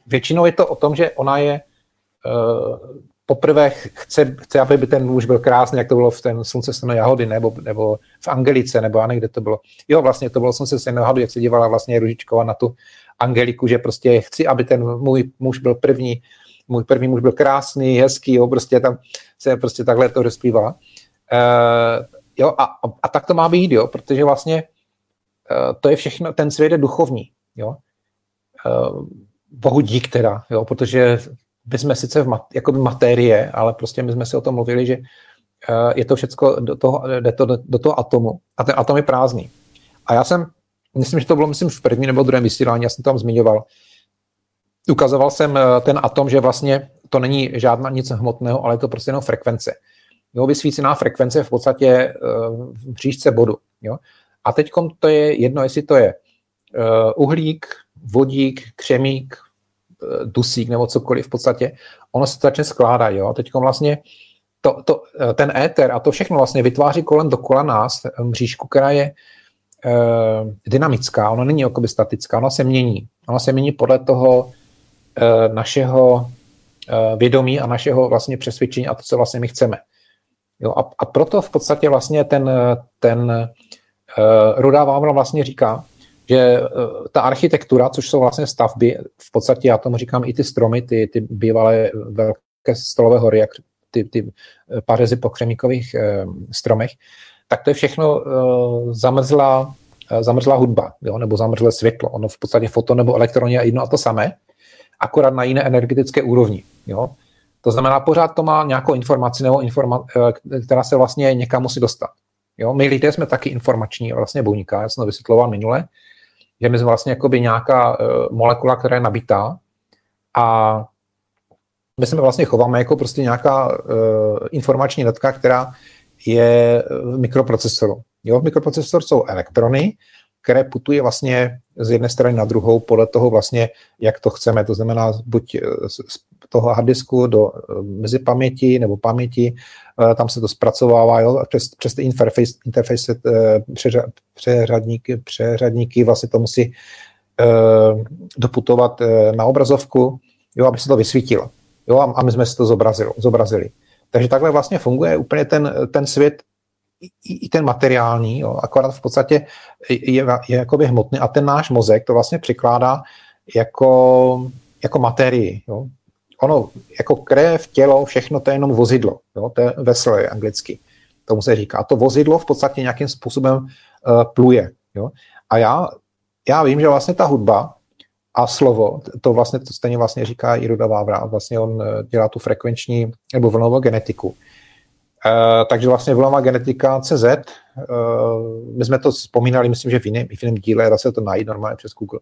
většinou je to o tom, že ona je poprvé chce, aby by ten muž byl krásný, jak to bylo v ten Slunce stejné jahody, nebo v Angelice, nebo já kde to bylo. Jo, vlastně to bylo Slunce stejné jahody, jak se dívala vlastně Růžičková na tu Angeliku, že prostě chci, aby ten můj muž byl první, můj první muž byl krásný, hezký, jo, prostě tam se prostě takhle to rozpívá. Jo, a tak to má být, jo, protože vlastně to je všechno, ten svět je duchovní, jo. Bohu dík teda, jo, protože my jsme sice jakoby materie, ale prostě my jsme si o tom mluvili, že je to všecko jde to do toho atomu a ten atom je prázdný. A já jsem, myslím, že to bylo v prvním nebo druhém vysílání, já jsem tam zmiňoval, ukazoval jsem ten atom, že vlastně to není žádná nic hmotného, ale je to prostě jenom frekvence. Jo, vysvícená frekvence je v podstatě v bříšce bodu. Jo. A teď to je jedno, jestli to je uhlík, vodík, křemík, dusík nebo cokoliv v podstatě, ono se to začne skládat. Jo. A teď vlastně ten éter a to všechno vlastně vytváří kolem dokola nás mřížku, která je dynamická, ona není jakoby statická, ona se mění. Ona se mění podle toho našeho vědomí a našeho vlastně přesvědčení a to, co vlastně my chceme. Jo, a proto v podstatě vlastně ten Rudá Vávra vlastně říká, že ta architektura, což jsou vlastně stavby, v podstatě já tomu říkám i ty stromy, ty bývalé velké stolové hory, jak ty pařezy po křemíkových stromech, tak to je všechno zamrzlá hudba, jo, nebo zamrzlé světlo. Ono v podstatě foton nebo elektron je jedno a to samé, akorát na jiné energetické úrovni. Jo. To znamená, pořád to má nějakou informaci, nebo která se vlastně někam musí dostat. Jo? My lidé jsme taky informační vlastně buňka, já jsem to vysvětloval minule, že my jsme vlastně jakoby nějaká molekula, která je nabitá a my se vlastně chováme jako prostě nějaká informační datka, která je v mikroprocesoru. Jo? V mikroprocesoru jsou elektrony, které putují vlastně z jedné strany na druhou podle toho vlastně, jak to chceme. To znamená, buď z toho harddisku do mezi paměti nebo paměti, tam se to zpracovává, jo, přes ty interface přeřadníky vlastně to musí doputovat na obrazovku, jo, aby se to vysvítilo. Jo, a my jsme si to zobrazili. Takže takhle vlastně funguje úplně ten svět i ten materiální, jo, akorát v podstatě je jakoby hmotný a ten náš mozek to vlastně přikládá jako materii. Jo. Ono, jako krev, tělo, všechno to je jenom vozidlo. Jo, to je vessel anglicky, tomu se říká. A to vozidlo v podstatě nějakým způsobem pluje. Jo. A já vím, že vlastně ta hudba a slovo, to stejně vlastně říká i Ruda Vávra, vlastně on dělá tu frekvenční nebo vlnovou genetiku. Takže vlastně vlnová genetika CZ, my jsme to vzpomínali, myslím, že v jiném díle, dá se to najít normálně přes Google.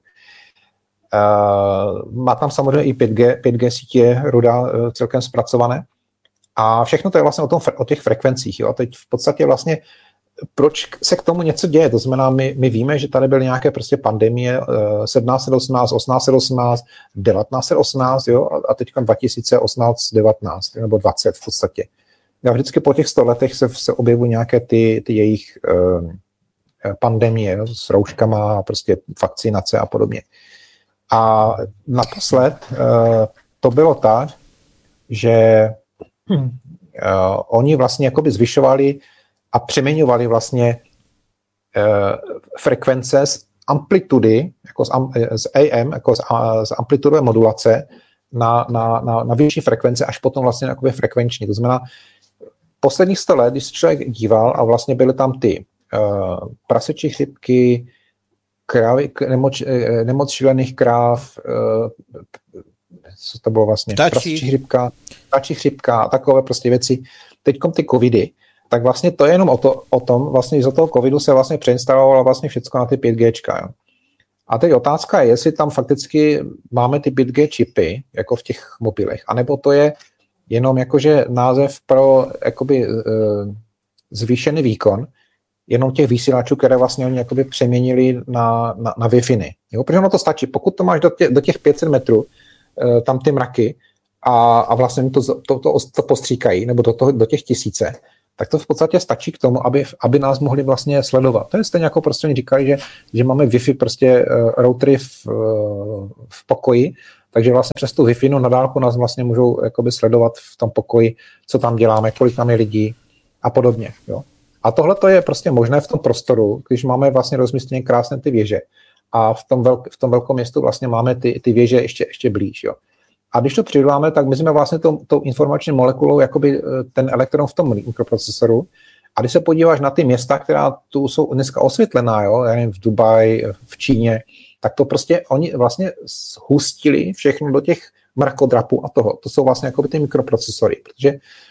Má tam samozřejmě i 5G sítě Ruda celkem zpracované a všechno to je vlastně o těch frekvencích. Jo? A teď v podstatě vlastně proč se k tomu něco děje? To znamená, my víme, že tady byly nějaké prostě pandemie 1718, 1818, 1918, jo? A teď 2018, 19 nebo 20 v podstatě. A vždycky po těch 100 letech se objevují nějaké ty jejich pandemie, no, s rouškama a prostě vakcinace a podobně. A naposled to bylo tak, že oni vlastně jakoby zvyšovali a přeměňovali vlastně frekvence z amplitudy, jako z AM, jako z amplitudové modulace na vyšší frekvence, až potom vlastně jakoby frekvenční. To znamená, posledních 100 let, když se člověk díval a vlastně byly tam ty prasečí chřipky, nemoc šílených kráv, co to bylo vlastně? Ptačí chřipka a takové prostě věci. Teďkom ty covidy, tak vlastně to je jenom o tom, vlastně za toho covidu se vlastně přeinstalovalo vlastně všechno na ty 5Gčka. Jo. A teď otázka je, jestli tam fakticky máme ty 5G čipy, jako v těch mobilech, anebo to je jenom jakože název pro jakoby zvýšený výkon, jenom těch vysílačů, které vlastně oni jakoby přeměnili na Wi-Fi. Jo? Protože ono to stačí. Pokud to máš do těch 500 metrů, tam ty mraky a vlastně to postříkají, nebo do těch 1000, tak to v podstatě stačí k tomu, aby nás mohli vlastně sledovat. To je stejně jako prostě oni říkali, že máme Wi-Fi prostě routery v pokoji, takže vlastně přes tu Wi-Fi na dálku nás vlastně můžou jakoby sledovat v tom pokoji, co tam děláme, kolik tam je lidí a podobně. Jo. A tohle to je prostě možné v tom prostoru, když máme vlastně rozmístěné krásné ty věže. A v tom velkém městu vlastně máme ty věže ještě blíž. Jo. A když to přidáme, tak my jsme vlastně tou informační molekulou jakoby ten elektron v tom mikroprocesoru. A když se podíváš na ty města, která tu jsou dneska osvětlená, jo, já nevím, v Dubaji, v Číně, tak to prostě oni vlastně hustili všechno do těch mrakodrapů a toho. To jsou vlastně jakoby ty mikroprocesory, protože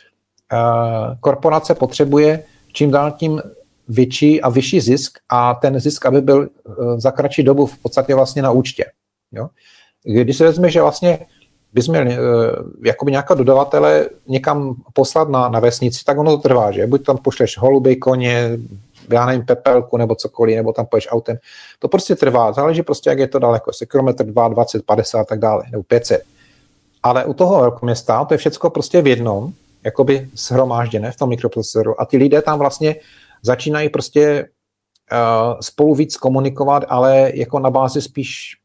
korporace potřebuje čím dál tím větší a vyšší zisk a ten zisk, aby byl za kratší dobu v podstatě vlastně na účtě. Jo? Když se vezme, že vlastně bys měl jakoby nějaká dodavatele někam poslat na vesnici, tak ono to trvá, že? Buď tam pošleš holuby, koně, já nevím, pepelku nebo cokoliv, nebo tam poješ autem. To prostě trvá, záleží prostě, jak je to daleko, jestli kilometr 2, 20, 50 a tak dále, nebo 500. Ale u toho velkoměsta to je všecko prostě v jednom, jakoby shromážděné v tom mikroprocesoru a ty lidé tam vlastně začínají prostě spolu víc komunikovat, ale jako na bázi spíš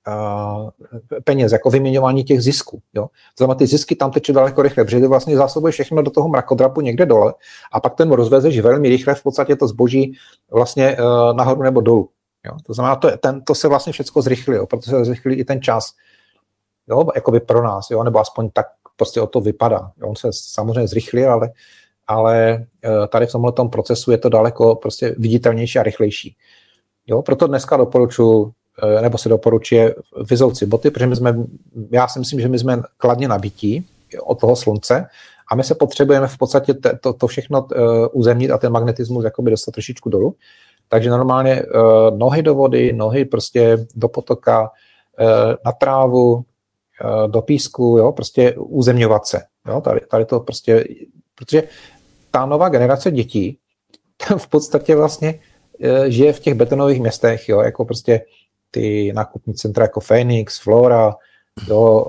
peněz, jako vyměňování těch zisků. Jo? Znamená, ty zisky tam tečou daleko rychle, protože ty vlastně zásobuješ všechno do toho mrakodrapu někde dole a pak ten rozvezeš velmi rychle, v podstatě to zboží vlastně nahoru nebo dolů. Jo? To znamená, to se vlastně všechno zrychlilo, protože se zrychlí i ten čas. Jo? Jakoby pro nás, jo? Nebo aspoň tak prostě o to vypadá. Jo? On se samozřejmě zrychlil, ale tady v tomhle procesu je to daleko prostě viditelnější a rychlejší. Jo? Proto dneska doporučuji nebo se doporučuje vyzoucí boty, protože já si myslím, že my jsme kladně nabití od toho slunce a my se potřebujeme v podstatě to všechno uzemnit a ten magnetismus jakoby dostat trošičku dolů. Takže normálně nohy do vody, nohy prostě do potoka, na trávu, do písku, jo, prostě uzemňovat se. Jo, tady to prostě, protože ta nová generace dětí v podstatě vlastně žije v těch betonových městech, jo, jako prostě ty nákupní centra jako Phoenix, Flora, jo,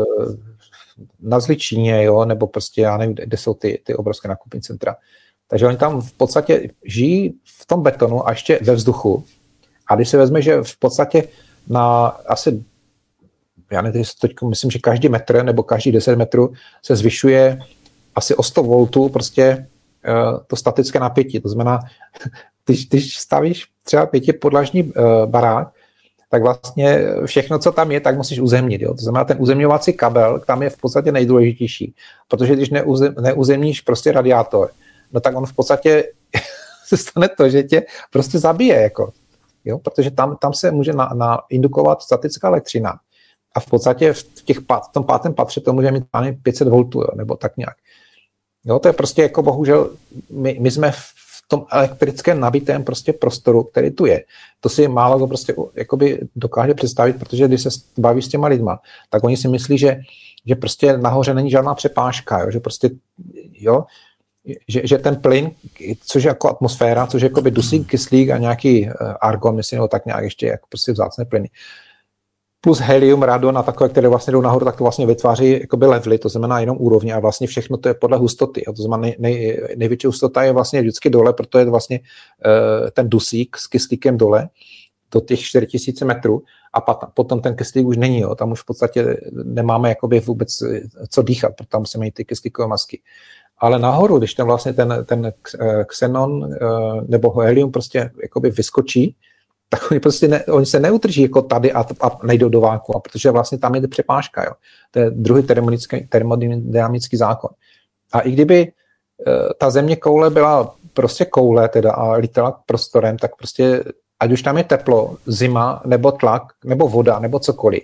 na Zličíně, jo, nebo prostě já nevím, kde jsou ty obrovské nákupní centra. Takže oni tam v podstatě žijí v tom betonu a ještě ve vzduchu. A když se vezme, že v podstatě na asi, já nevím, myslím, že každý metr nebo každý 10 metrů se zvyšuje asi o 100 voltů prostě to statické napětí. To znamená, když stavíš třeba 5podlažní barák, tak vlastně všechno, co tam je, tak musíš uzemnit. Jo? To znamená, ten uzemňovací kabel tam je v podstatě nejdůležitější, protože když neuzemníš prostě radiátor, no tak on v podstatě se stane to, že tě prostě zabije. Jako. Jo? Protože tam se může indukovat statická elektřina a v podstatě v tom 5. patře to může mít 500 voltů, jo? Nebo tak nějak. Jo? To je prostě jako bohužel, my jsme v tom elektrickém nabitém prostě prostoru, který tu je. To si málo kdo prostě jakoby dokáže představit, protože když se baví s těma lidma, tak oni si myslí, že prostě nahoře není žádná přepážka, jo? Že prostě, jo, že ten plyn, což je jako atmosféra, což je jakoby dusík, kyslík a nějaký argon, myslím, nebo tak nějak ještě jako prostě vzácné plyny. Plus helium, radon a takové, které vlastně jdou nahoru, tak to vlastně vytváří jakoby levely, to znamená jenom úrovně a vlastně všechno to je podle hustoty. A to znamená největší hustota je vlastně vždycky dole, protože je vlastně ten dusík s kyslíkem dole do těch 4000 metrů a potom ten kyslík už není, jo. Tam už v podstatě nemáme jakoby vůbec co dýchat, protože tam musíme mít ty kyslíkové masky. Ale nahoru, když tam vlastně ten xenon nebo helium prostě jakoby vyskočí, tak oni se neutrží jako tady a nejdou do vákua, protože vlastně tam je přepážka. Jo. To je druhý termodynamický zákon. A i kdyby ta země koule byla prostě koule teda a lítala prostorem, tak prostě ať už tam je teplo, zima, nebo tlak, nebo voda, nebo cokoliv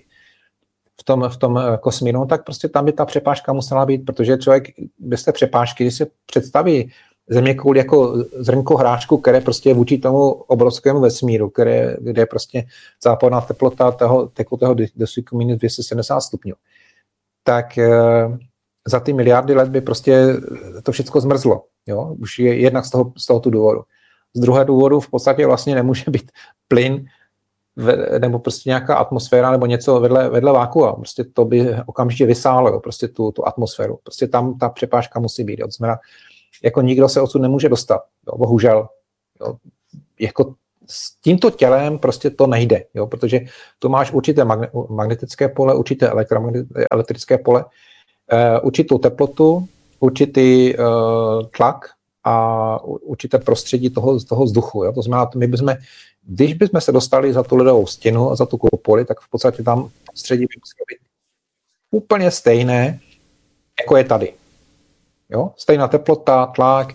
v tom kosmíru, tak prostě tam by ta přepážka musela být, protože člověk bez té přepážky, když se představí zeměkouli jako zrnko hráčku, které prostě je vůči tomu obrovskému vesmíru, kde je prostě záporná teplota tekutého dusíku minus 270 stupňů. Tak za ty miliardy let by prostě to všechno zmrzlo. Jo? Už je jednak z toho důvodu. Z druhého důvodu v podstatě vlastně nemůže být plyn nebo prostě nějaká atmosféra nebo něco vedle vákua. Prostě to by okamžitě vysálo, jo? Prostě tu atmosféru. Prostě tam ta přepážka musí být. Jo? Znamená, jako nikdo se odsud nemůže dostat, jo, bohužel. Jo. Jako s tímto tělem prostě to nejde, jo, protože tu máš určité magnetické pole, určité elektrické pole, určitou teplotu, určitý tlak a určité prostředí toho vzduchu. Jo. To znamená, když bychom se dostali za tu ledovou stěnu a za tu koupoli, tak v podstatě tam prostředí by muselo být úplně stejné, jako je tady. Jo? Stejná teplota, tlak,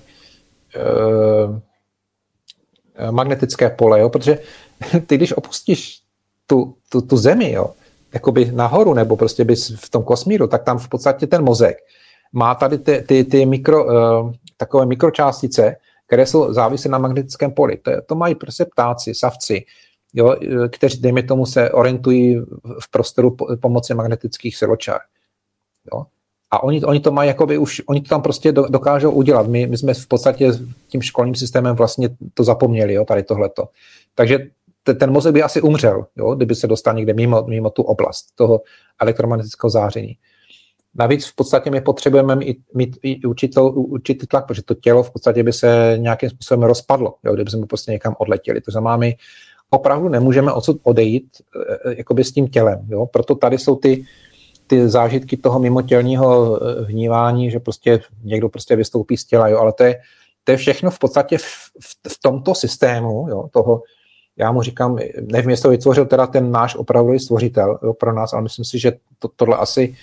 magnetické pole, jo? Protože ty, když opustíš tu zemi, jo? Jakoby nahoru, nebo prostě bys v tom kosmíru, tak tam v podstatě ten mozek má tady ty takové mikročástice, které jsou závislé na magnetickém poli. To mají prostě ptáci, savci, jo? Kteří, dejme tomu, se orientují v prostoru pomocí magnetických siločár. Jo? A oni to mají jakoby už, oni to tam prostě dokážou udělat. My jsme v podstatě tím školním systémem vlastně to zapomněli, jo, tady tohleto. Takže ten mozek by asi umřel, jo, kdyby se dostal někde mimo tu oblast toho elektromagnetického záření. Navíc v podstatě my potřebujeme mít i určitý tlak, protože to tělo v podstatě by se nějakým způsobem rozpadlo, jo, kdyby jsme prostě někam odletěli. To znamená, my opravdu nemůžeme odsud odejít jakoby s tím tělem. Jo. Proto tady jsou ty zážitky toho mimotělního vnívání, že prostě někdo prostě vystoupí z těla, jo, ale to je všechno v podstatě v tomto systému, jo, toho, já mu říkám, nevím, jestli to vytvořil teda ten náš opravdový stvořitel, jo, pro nás, ale myslím si, že tohle asi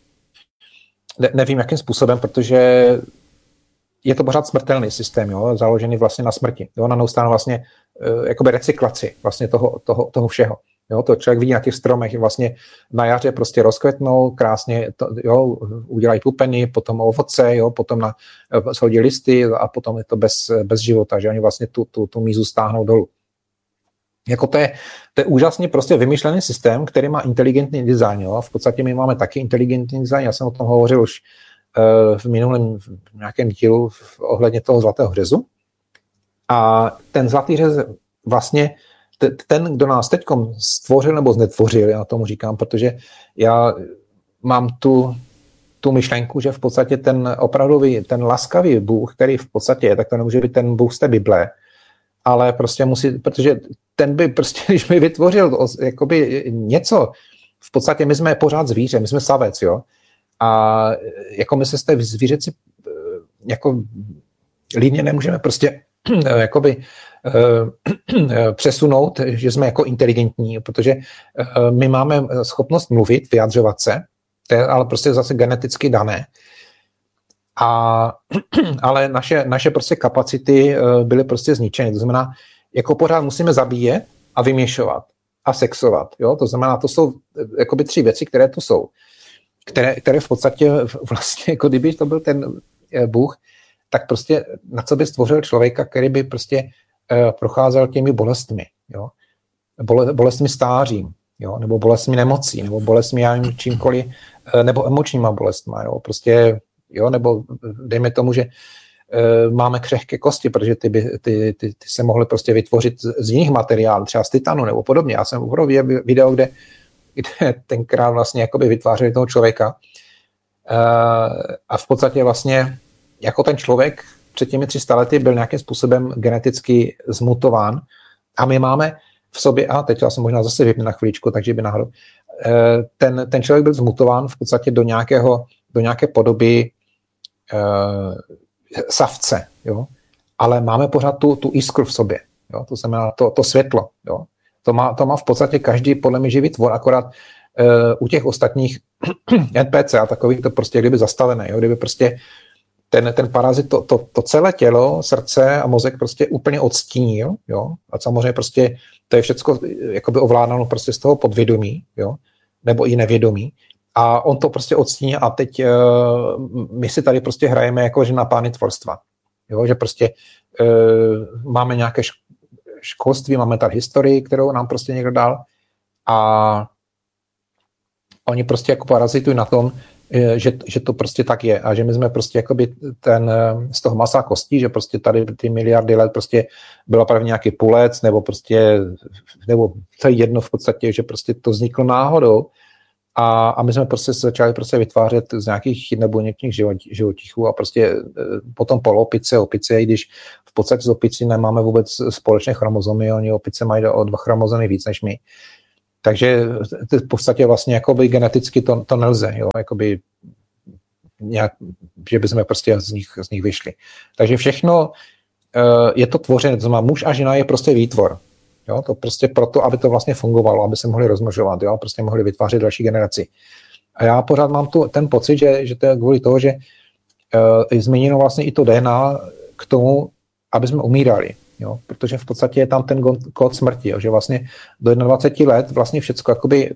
nevím, jakým způsobem, protože je to pořád smrtelný systém, jo, založený vlastně na smrti, jo, na neustále vlastně jakoby recyklaci vlastně toho všeho. Jo, to člověk vidí na těch stromech, vlastně na jaře prostě rozkvetnou, krásně udělají pupeny, potom ovoce, jo, potom shodí listy a potom je to bez života, že oni vlastně tu mízu stáhnou dolů. Jako to je úžasně prostě vymyšlený systém, který má inteligentní design. Jo, a v podstatě my máme taky inteligentní design, já jsem o tom hovořil už v minulém nějakém dílu ohledně toho zlatého řezu. A ten zlatý řez vlastně ten, kdo nás teďkom stvořil nebo znetvořil, já tomu říkám, protože já mám tu myšlenku, že v podstatě ten opravdový, ten laskavý Bůh, který v podstatě je, tak to nemůže být ten Bůh z té Bible, ale prostě musí, protože ten by prostě, když by vytvořil jakoby něco, v podstatě my jsme pořád zvíře, my jsme savec, jo, a jako my se z té zvířeci jako líně nemůžeme prostě jakoby přesunout, že jsme jako inteligentní, protože my máme schopnost mluvit, vyjadřovat se, to je ale prostě zase geneticky dané. Ale naše prostě kapacity byly prostě zničeny. To znamená, jako pořád musíme zabíjet a vyměšovat a sexovat. Jo? To znamená, to jsou jakoby 3 věci, které tu jsou. Které v podstatě vlastně, jako kdyby to byl ten Bůh, tak prostě na co by stvořil člověka, který by prostě procházel těmi bolestmi, jo? Bolestmi stářím, jo? Nebo bolestmi nemocí, nebo bolestmi čímkoliv, nebo emočníma bolestma, jo? Prostě, jo? Nebo dejme tomu, že máme křehké kosti, protože ty se mohly prostě vytvořit z jiných materiálů, třeba z titanu nebo podobně. Já jsem uviděl video, kde tenkrát vlastně jakoby vytvářeli toho člověka a v podstatě vlastně jako ten člověk před těmi 300 lety byl nějakým způsobem geneticky zmutován a my máme v sobě, a teď já jsem možná zase vypnu na chvíličku, takže by náhodou, ten člověk byl zmutován v podstatě do nějaké podoby savce, jo? Ale máme pořád tu iskru v sobě, jo? To znamená to světlo, jo? To má v podstatě každý podle mě živý tvor, akorát u těch ostatních NPC a takových to prostě kdyby zastavené, jo? Kdyby prostě ten parazit to celé tělo, srdce a mozek prostě úplně odstínil, jo, a samozřejmě prostě to je všecko jakoby ovládáno prostě z toho podvědomí, jo, nebo i nevědomí, a on to prostě odstínil a teď my si tady prostě hrajeme jako že na pány tvorstva, jo, že prostě máme nějaké školství, máme tady historii, kterou nám prostě někdo dal a oni prostě jako parazitují na tom, že to prostě tak je a že my jsme prostě jakoby z toho masa kostí, že prostě tady ty miliardy let prostě byla právě nějaký půlec nebo prostě, nebo to je jedno v podstatě, že prostě to vzniklo náhodou A my jsme prostě začali prostě vytvářet z nějakých nebuněčných živočichů a prostě potom polopice, opice, i když v podstatě z opicí nemáme vůbec společné chromozomy, oni opice mají o 2 chromozomy víc než my. Takže v podstatě vlastně jakoby geneticky to nelze, jo, jakoby nějak, že bychom prostě z nich vyšli. Takže všechno je to tvořené, to znamená muž a žena je prostě výtvor. Jo, to prostě proto, aby to vlastně fungovalo, aby se mohli rozmnožovat, jo, prostě mohli vytvářet další generaci. A já pořád mám ten pocit, že to je kvůli toho, že je změněno vlastně i to DNA k tomu, aby jsme umírali. Jo, protože v podstatě je tam ten kód smrti, jo, že vlastně do 21 let vlastně všecko jakoby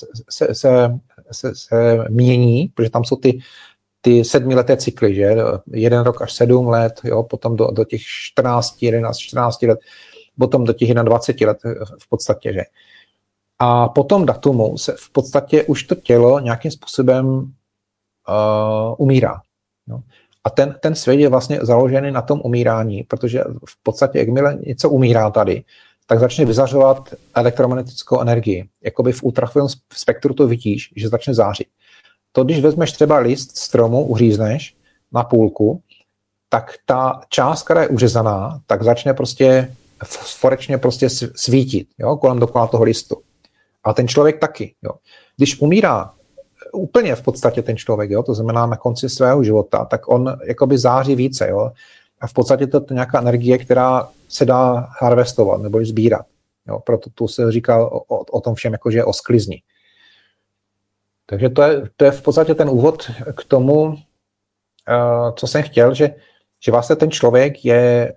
se mění, protože tam jsou ty 7leté cykly, že 1 rok až 7 let, jo, potom do těch 14 let, potom do těch 21 let v podstatě, že. A po tom datumu se v podstatě už to tělo nějakým způsobem umírá. Jo. A ten svět je vlastně založený na tom umírání, protože v podstatě, jakmile něco umírá tady, tak začne vyzařovat elektromagnetickou energii. Jakoby v ultrafialovém spektru to vidíš, že začne zářit. To, když vezmeš třeba list stromu, uřízneš na půlku, tak ta část, která je uřezaná, tak začne prostě fosforečně prostě svítit, jo, kolem dokola toho listu. A ten člověk taky. Jo. Když umírá úplně v podstatě ten člověk, jo, to znamená na konci svého života, tak on jakoby září více. Jo. A v podstatě to je nějaká energie, která se dá harvestovat nebo sbírat. Jo. Proto tu se říká o tom všem, jakože o sklizni. Takže to je v podstatě ten úvod k tomu, co jsem chtěl, že vlastně ten člověk je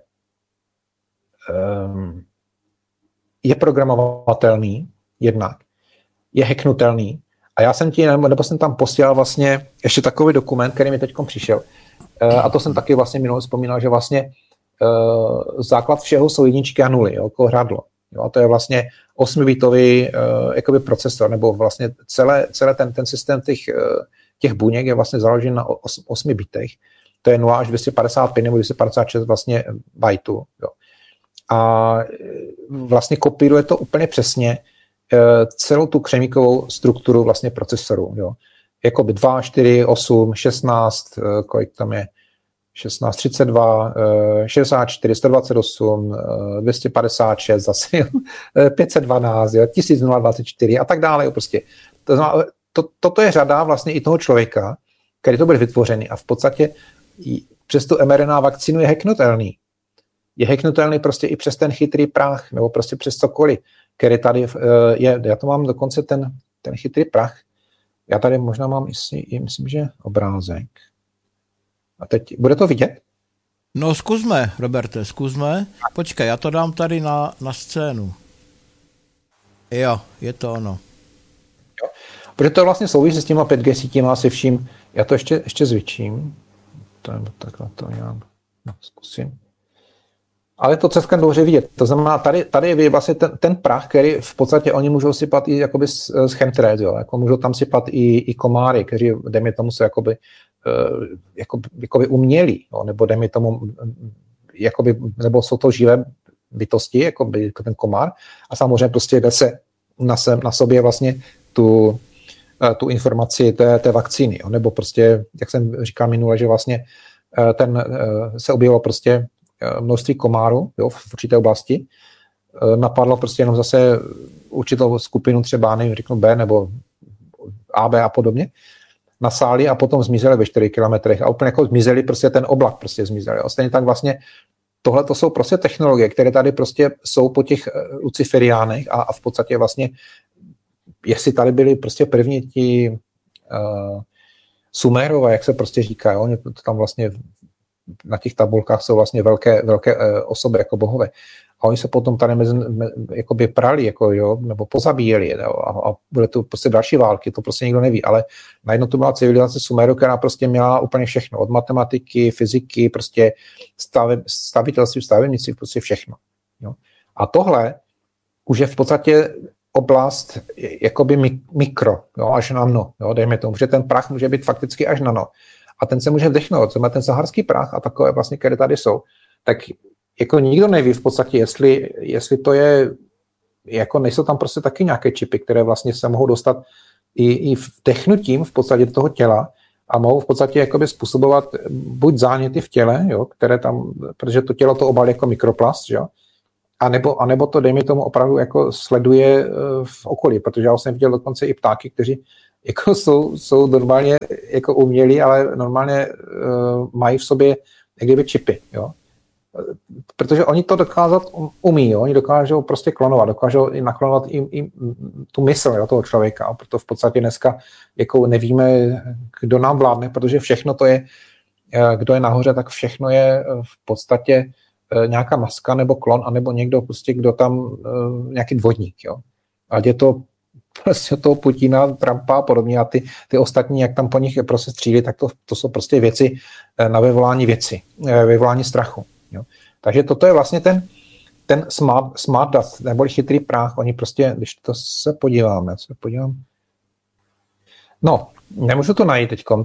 programovatelný jednak, je hacknutelný. A já jsem nebo jsem tam posílal vlastně ještě takový dokument, který mi teď přišel. A to jsem taky vlastně minule vzpomínal, že vlastně základ všeho jsou jedničky a nuly, jako hradlo. Jo, a to je vlastně 8-bitový jakoby procesor, nebo vlastně celé ten systém těch buněk je vlastně založen na 8 bitech. To je 0 až 255 nebo 256 vlastně bajtů. Jo. A vlastně kopíruje to úplně přesně celou tu křemíkovou strukturu vlastně procesoru. Jo. Jakoby 2, 4, 8, 16, kolik tam je, 16, 32, 64, 128, 256 zase, 512, 1024 a tak dále. Jo, prostě. Toto je řada vlastně i toho člověka, který to byl vytvořený a v podstatě přes tu mRNA vakcínu je hacknutelný. Je hacknutelný prostě i přes ten chytrý prach, nebo prostě přes cokoliv, který tady je. Já to mám dokonce ten chytrý prach. Já tady možná mám i myslím, že obrázek. A teď, bude to vidět? No zkusme, Roberte, zkusme. Počkej, já to dám tady na scénu. Jo, je to ono. Jo. Protože to vlastně souvisí s těma 5G sítěma, se vším. Já to ještě zvětším. Takhle to nějak zkusím. Ale to celkem dobře vidět. To znamená, tady je vlastně ten prach, který v podstatě oni můžou sypat i jakoby z chemtrails, jo. Jako můžou tam sypat i komáry, kteří, dejme tomu, se jakoby umělí, jo. Nebo dejme tomu, jakoby, nebo jsou to živé bytosti, jako ten komár, a samozřejmě prostě jde se na sobě vlastně tu informaci té vakcíny, jo. Nebo prostě, jak jsem říkal minule, že vlastně se objevilo prostě množství komárů, jo, v určité oblasti. Napadlo prostě jenom zase určitou skupinu, třeba nevím, řeknu B nebo AB a podobně, nasáli a potom zmizeli ve 4 kilometrech a úplně jako zmizeli, prostě ten oblak prostě zmizel. A stejně tak vlastně tohle to jsou prostě technologie, které tady prostě jsou po těch luciferiánech a v podstatě vlastně, jestli tady byli prostě první ti Sumérové, jak se prostě říká, jo, oni to tam vlastně na těch tabulkách jsou vlastně velké osoby jako bohové. A oni se potom tady jakoby prali, jako, jo, nebo pozabíjeli, jo, a bude to prostě další války, to prostě nikdo neví, ale najednou to byla civilizace Sumeru, která prostě měla úplně všechno, od matematiky, fyziky, prostě stavitelství, stavebnictví, prostě všechno. Jo. A tohle už je v podstatě oblast jakoby mikro, jo, až nano, jo, dejme tomu, že ten prach může být fakticky až nano. A ten se může vdechnout, co má ten saharský prach a takové vlastně, které tady jsou, tak jako nikdo neví v podstatě, jestli to je, jako nejsou tam prostě taky nějaké čipy, které vlastně se mohou dostat i vdechnutím v podstatě toho těla a mohou v podstatě jakoby způsobovat buď záněty v těle, jo, které tam, protože to tělo to obalí jako mikroplast, jo, anebo to, dejme tomu, opravdu jako sleduje v okolí, protože já jsem viděl dokonce i ptáky, kteří jako jsou normálně jako umělí, ale normálně mají v sobě kdyby čipy, jo. Protože oni to dokázat umí, jo? Oni dokážou prostě klonovat, dokážou i naklonovat i tu mysl, jo, toho člověka, proto v podstatě dneska jako nevíme, kdo nám vládne, protože všechno to je, kdo je nahoře, tak všechno je v podstatě nějaká maska nebo klon, anebo někdo prostě, kdo tam, nějaký dvodník, jo. Ať je to prostě toho Putina, Trumpa a podobně a ty ostatní, jak tam po nich prostě střílí, tak to jsou prostě věci na vyvolání strachu. Jo. Takže toto je vlastně ten smart dust, neboli chytrý práh. Oni prostě, když to se podívám. No, nemůžu to najít teďkom,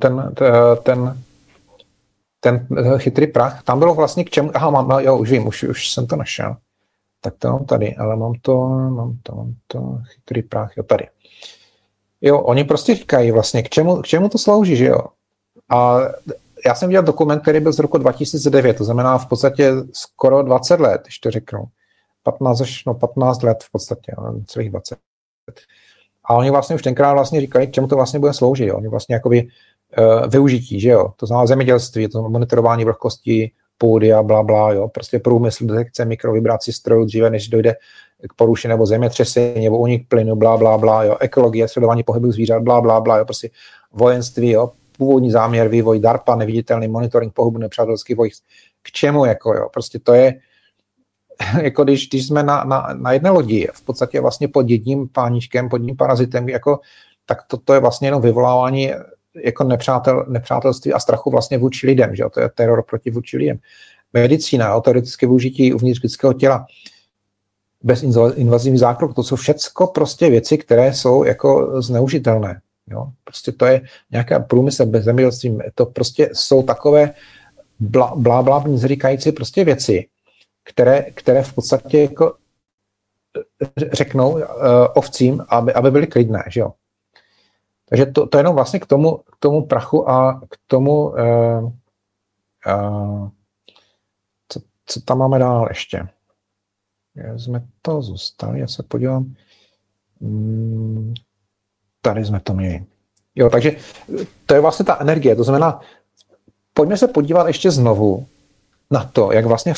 ten chytrý práh. Tam bylo vlastně k čemu, už vím, už jsem to našel. Tak to mám tady, ale mám to chytrý práh, jo, tady. Jo, oni prostě říkají vlastně, k čemu to slouží, že jo. A já jsem viděl dokument, který byl z roku 2009, to znamená v podstatě skoro 20 let, když to řeknu. 15 let v podstatě, celých 20. A oni vlastně už tenkrát vlastně říkali, k čemu to vlastně bude sloužit. Jo. Oni vlastně jakoby využití, že jo. To znamená zemědělství, to monitorování vlhkosti půdy a blabla, jo. Prostě průmysl, detekce mikrovibrací strojů dříve, než dojde k porušení nebo zemětřesení, nebo únik plynu, blabla, jo. Ekologie, sledování pohybu zvířat, blabla, jo. Prostě vojenství, jo. Původní záměr, vývoj DARPA, neviditelný monitoring pohybu nepřátelských vojsk. K čemu, jako jo, prostě to je, jako když jsme na jedné lodi, v podstatě vlastně pod jedním páníčkem, pod jedním parazitem, jako, tak to je vlastně jenom vyvolávání jako nepřátelství a strachu vlastně vůči lidem, že jo, to je teror proti vůči lidem. Medicína, teoretické využití uvnitř lidského těla, bez invazivní zákrok, to jsou všecko prostě věci, které jsou jako zneužitelné. Jo? Prostě to je nějaká průmysl bez zemědělství, to prostě jsou takové blá, říkající prostě věci, které v podstatě jako řeknou ovcím, aby byly klidné, že jo. Takže to jenom vlastně k tomu prachu a k tomu, co tam máme dál ještě. Jsme to zůstali, já se podívám. Tady jsme to měli. Jo, takže to je vlastně ta energie, to znamená, pojďme se podívat ještě znovu na to, jak vlastně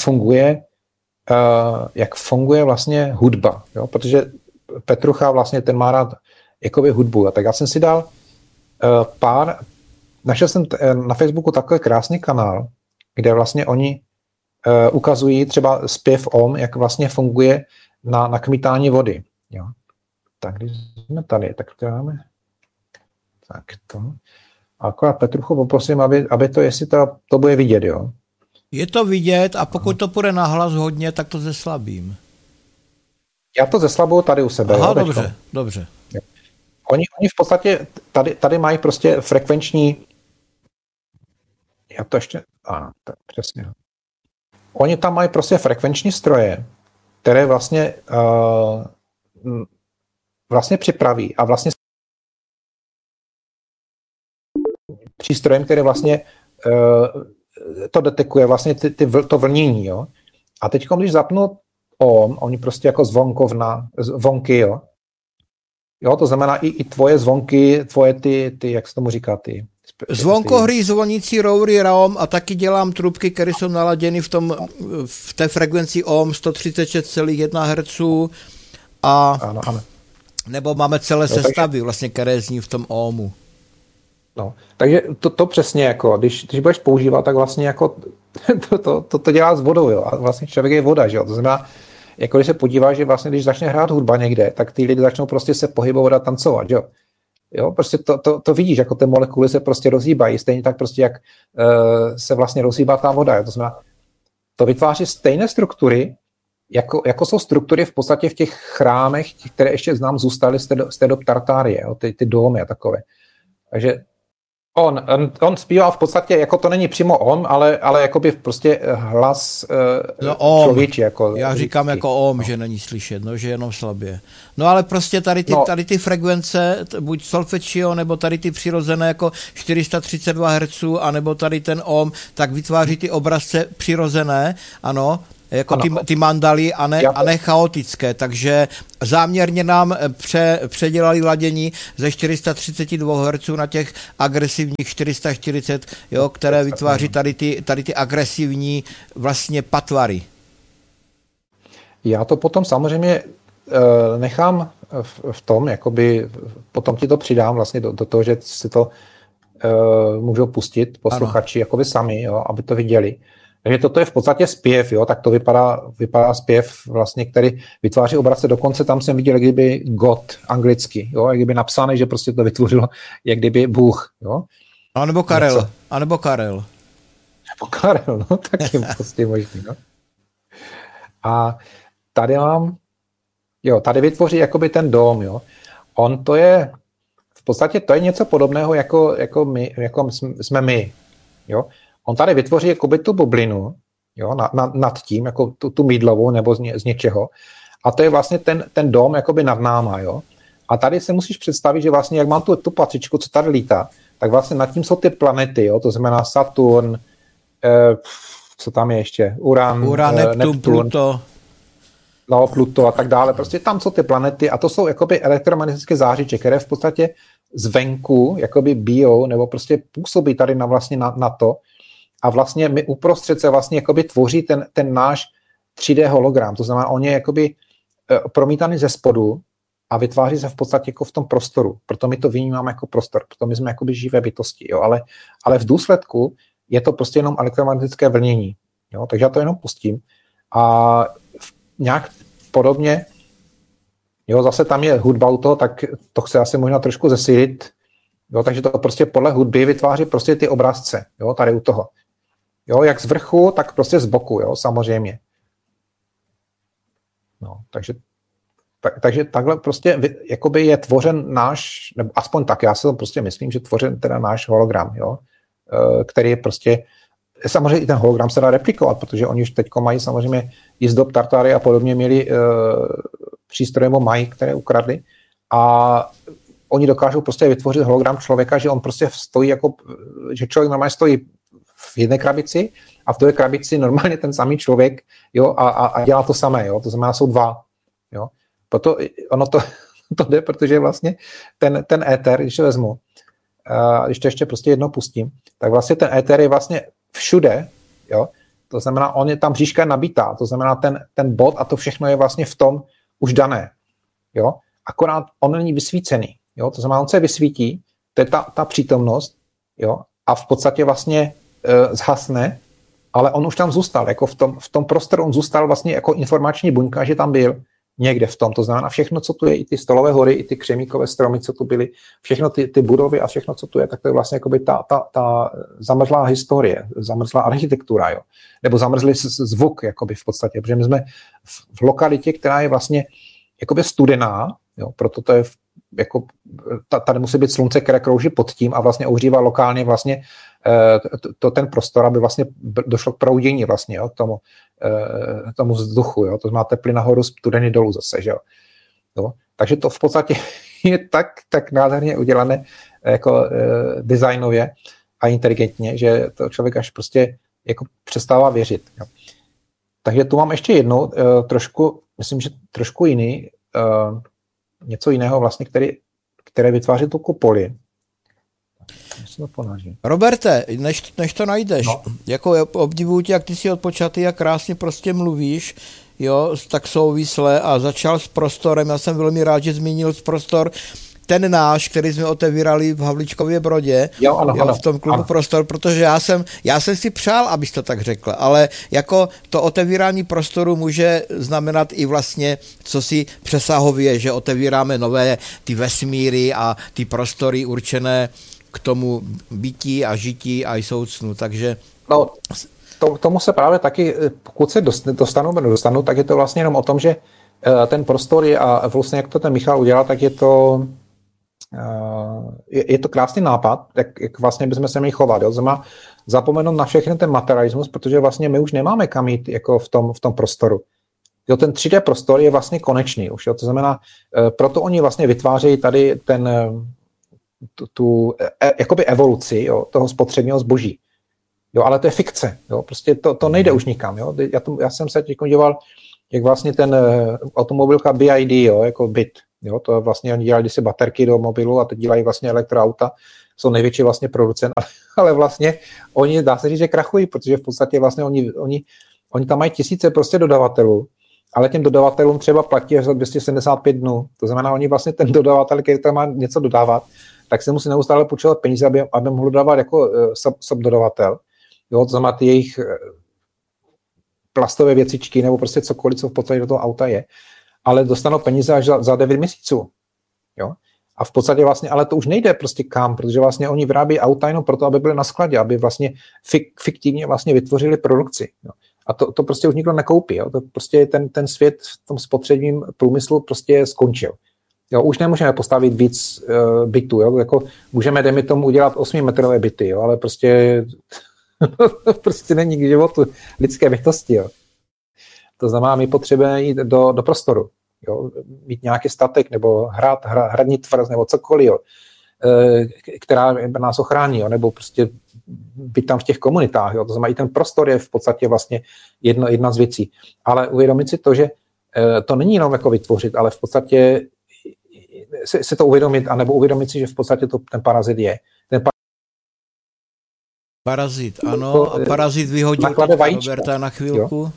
funguje vlastně hudba, jo? Protože Petrucha vlastně ten má rád jakoby hudbu. A tak já jsem si dal našel jsem na Facebooku takový krásný kanál, kde vlastně oni ukazují třeba zpěv OM, jak vlastně funguje na kmitání vody. Jo? Tak když jsme tady, tak to máme. Tak to. A akorát Petruchu poprosím, aby to, jestli to bude vidět, jo. Je to vidět a pokud to půjde nahlas hodně, tak to zeslabím. Já to zeslabuju tady u sebe. Aha, jo, dobře. Jo. Oni v podstatě tady mají prostě frekvenční. Já to ještě. Ano, tak přesně. Oni tam mají prostě frekvenční stroje, které vlastně připraví a vlastně přístrojem, který vlastně to detekuje, vlastně to vlnění, jo. A teď, když zapnu OM, oni prostě jako zvonky, jo. Jo, to znamená i tvoje zvonky, tvoje ty jak se tomu říká, ty... Zvonkohry, zvonící roury RAOM a taky dělám trubky, které jsou naladěny v té frekvenci OM 136,1 Hz a ano. Nebo máme celé sestavy, vlastně, které zní v tom OMu. No, takže to přesně jako, když budeš používat, tak vlastně jako to dělá s vodou, jo, a vlastně člověk je voda, že jo, to znamená, jako když se podíváš, že vlastně, když začne hrát hudba někde, tak ty lidi začnou prostě se pohybovat a tancovat, že jo. Jo, prostě to vidíš, jako ty molekuly se prostě rozhýbají, stejně tak prostě, jak se vlastně rozhýbá ta voda, jo, to znamená, to vytváří stejné struktury, jako jsou struktury v podstatě v těch chrámech, které ještě znám zůstaly z té dob Tartárie, jo, ty domy a takové. Takže On zpívá v podstatě, jako to není přímo on, ale jakoby prostě hlas člověčí. Jako já říkám lidský. jako om, že není slyšet, že jenom slabě. No ale prostě tady ty frekvence, buď solfeggio, nebo tady ty přirozené jako 432 Hz, anebo tady ten om, tak vytváří ty obrazce přirozené, ano, jako ty mandaly a ne chaotické, takže záměrně nám předělali ladění ze 432 Hz na těch agresivních 440, jo, které vytváří tady ty agresivní vlastně patvary. Já to potom samozřejmě nechám v tom, jakoby potom ti to přidám vlastně do toho, že si to můžou pustit posluchači jakoby sami, jo, aby to viděli. Takže toto je v podstatě zpěv, jo, tak to vypadá zpěv vlastně, který vytváří obrazce. Dokonce tam jsem viděl, jak kdyby God anglicky, jo, jak kdyby napsané, že prostě to vytvořilo, jak kdyby Bůh, jo. A nebo Karel, Nebo Karel, no, taky prostě možný, no. A tady vytvoří jakoby ten dóm, jo. On to je, v podstatě to je něco podobného, jako jsme my, jo. On tady vytvoří jakoby tu bublinu, jo, nad tím, jako tu mýdlovou nebo z něčeho. A to je vlastně ten dóm jakoby nad náma, jo. A tady si musíš představit, že vlastně, jak mám tu patičku, co tady lítá, tak vlastně nad tím jsou ty planety, jo, to znamená Saturn, co tam je ještě, Uran, Neptun, Pluto. No, Pluto a tak dále. Prostě tam jsou ty planety a to jsou jakoby elektromagnetické zářiče, které v podstatě zvenku jakoby bijou nebo prostě působí tady na to. A vlastně my uprostřed se vlastně jakoby tvoří ten náš 3D hologram. To znamená, on je jakoby promítaný ze spodu a vytváří se v podstatě jako v tom prostoru. Proto my to vnímáme jako prostor. Proto my jsme jakoby živé bytosti. Jo? Ale v důsledku je to prostě jenom elektromagnetické vlnění. Jo? Takže já to jenom pustím. A nějak podobně, jo, zase tam je hudba u toho, tak to chce asi možná trošku zesílit. Jo? Takže to prostě podle hudby vytváří prostě ty obrazce. Jo? Tady u toho. Jo, jak z vrchu, tak prostě z boku, jo, samozřejmě. No, takže takhle prostě jakoby je tvořen náš, nebo aspoň tak, já si to prostě myslím, že tvořen teda náš hologram, jo, který je prostě, samozřejmě i ten hologram se dá replikovat, protože oni už teďko mají samozřejmě jízdob Tartary a podobně měli přístroje, mají, které ukradli a oni dokážou prostě vytvořit hologram člověka, že on prostě stojí jako, že člověk normálně stojí v jedné krabici a v druhé krabici normálně ten samý člověk, jo, a dělá to samé, jo, to znamená, jsou dva, jo. Proto ono to jde, protože vlastně ten éter, když to vezmu, když to ještě prostě jednou pustím, tak vlastně ten éter je vlastně všude, jo, to znamená, on je tam bříška nabitá, to znamená, ten bod a to všechno je vlastně v tom už dané, jo, akorát on není vysvícený, jo, to znamená, on se vysvítí, to je ta přítomnost, jo, a v podstatě vlastně zhasne, ale on už tam zůstal, jako v tom prostoru on zůstal vlastně jako informační buňka, že tam byl někde v tom, to znamená všechno, co tu je, i ty stolové hory, i ty křemíkové stromy, co tu byly, všechno ty budovy a všechno, co tu je, tak to je vlastně jakoby ta zamrzlá historie, zamrzlá architektura, jo, nebo zamrzlý zvuk, jakoby v podstatě, protože my jsme v lokalitě, která je vlastně jakoby studená, jo, proto to je jako, tady musí být slunce, které krouží pod tím a vlastně ohřívá lokálně vlastně ten prostor, aby vlastně došlo k proudění vlastně, jo, tomu vzduchu, jo, to znamená teplý nahoru, studený dolů zase, že jo. Jo. Takže to v podstatě je tak nádherně udělané jako designově a inteligentně, že to člověk až prostě jako přestává věřit. Jo. Takže tu mám ještě jednou trošku, myslím, že trošku jiný, něco jiného vlastně, které vytváří tu kupoli. Roberte, než to najdeš, jako obdivuju tě, jak ty jsi odpočatý a krásně prostě mluvíš, jo, tak souvisle a začal s prostorem, já jsem velmi rád, že zmínil prostor, ten náš, který jsme otevírali v Havlíčkově Brodě, ano, v tom klubu ano. Prostor, protože já jsem si přál, abys to tak řekl, ale jako to otevírání prostoru může znamenat i vlastně, co si přesahově, že otevíráme nové ty vesmíry a ty prostory určené k tomu bytí a žití a i soucnu, takže... No, tomu se právě taky, pokud se dostanu, tak je to vlastně jenom o tom, že ten prostor je, a vlastně jak to ten Michal udělal, tak je to je to krásný nápad, jak vlastně bychom se měli chovat. Jo? Znamená zapomenout na všechny ten materialismus, protože vlastně my už nemáme kam jít jako v tom prostoru. Jo, ten 3D prostor je vlastně konečný už. Jo? To znamená, proto oni vlastně vytvářejí tady tu jakoby evoluci, jo, toho spotřebního zboží. Jo, ale to je fikce. Jo? Prostě to nejde už nikam. Jo? Já jsem se teď díval, jak vlastně ten automobilka BYD, jo, jako byt. Jo, to vlastně oni dělají si baterky do mobilu a teď dělají vlastně elektroauta, jsou největší vlastně producent, ale vlastně oni, dá se říct, že krachují, protože v podstatě vlastně oni tam mají tisíce prostě dodavatelů, ale těm dodavatelům třeba platí až za 275 dnů. To znamená, oni vlastně ten dodavatel, který tam má něco dodávat, tak se musí neustále půjčovat peníze, aby mohl dodávat jako subdodavatel. Jo, to znamená ty jejich plastové věcičky nebo prostě cokoliv, co v podstatě do toho auta je. Ale dostanou peníze až za 9 měsíců. Jo? A v podstatě vlastně, ale to už nejde prostě kam, protože vlastně oni vyrábí auta jenom proto, aby byly na skladě, aby vlastně fiktivně vlastně vytvořili produkci. Jo? A to prostě už nikdo nekoupí. Jo? To prostě ten svět v tom spotřebním průmyslu prostě skončil. Jo? Už nemůžeme postavit víc bytů. Jo? Jako můžeme, dejme tomu, udělat 8metrové byty, jo? Ale prostě prostě není k životu lidské bytosti. Jo? To znamená, my potřebujeme jít do prostoru, jo? Mít nějaký statek nebo hradní tvrz nebo cokoliv, jo? Která nás ochrání, jo? Nebo prostě být tam v těch komunitách. Jo? To znamená, i ten prostor je v podstatě vlastně jedna z věcí. Ale uvědomit si to, že to není jenom jako vytvořit, ale v podstatě si to uvědomit, anebo uvědomit si, že v podstatě to ten parazit je. Parazit, ano. A parazit vyhodil Roberta na chvilku. Jo.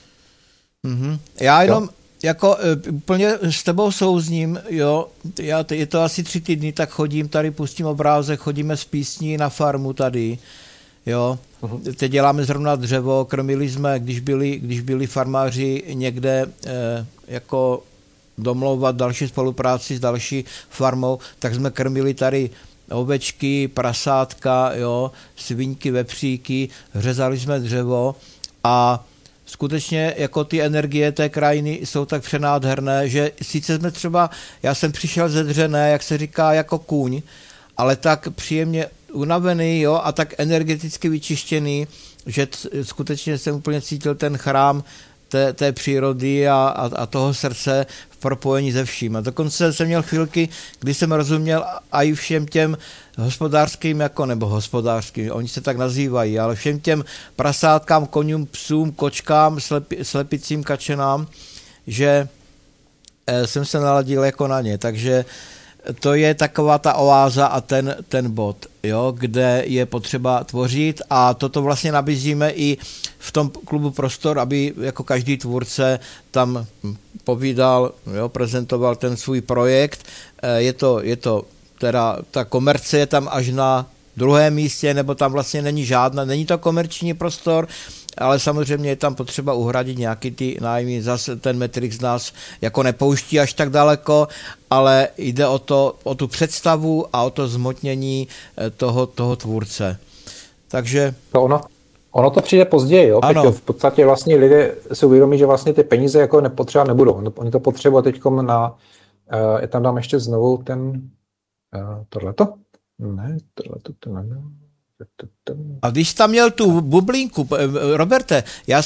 Já jenom jako úplně s tebou souzním, jo, je to asi 3 týdny, tak chodím tady, pustím obrázek, chodíme z písní na farmu tady, jo. Teď děláme zrovna dřevo, krmili jsme, když byli farmáři někde jako domlouvat další spolupráci s další farmou, tak jsme krmili tady ovečky, prasátka, jo, svinky, vepříky, řezali jsme dřevo a skutečně jako ty energie té krajiny jsou tak přenádherné, že sice jsme třeba, já jsem přišel ze Dřené, jak se říká, jako kůň, ale tak příjemně unavený, jo, a tak energeticky vyčištěný, že skutečně jsem úplně cítil ten chrám té přírody a toho srdce v propojení se vším. A dokonce jsem měl chvilky, kdy jsem rozuměl i všem těm hospodářským, nebo hospodářským, oni se tak nazývají, ale všem těm prasátkám, koňům, psům, kočkám, slepicím kačenám, že jsem se naladil jako na ně. Takže to je taková ta oáza a ten bod, jo, kde je potřeba tvořit a toto vlastně nabízíme i v tom klubu Prostor, aby jako každý tvůrce tam povídal, jo, prezentoval ten svůj projekt. Je to teda, ta komerce je tam až na 2. místě, nebo tam vlastně není žádná, není to komerční prostor, ale samozřejmě je tam potřeba uhradit nějaký ty nájmy, zase ten Matrix nás jako nepouští až tak daleko, ale jde o tu představu a o to zhmotnění toho tvůrce. Takže... Ono to přijde později, jo? V podstatě vlastně lidé si uvědomí, že vlastně ty peníze jako nepotřeba nebudou. Oni to potřebují teďkom já tam dám ještě znovu tohleto? Ne, tohleto to ne. A když jsi tam měl tu bublinku, Roberte, já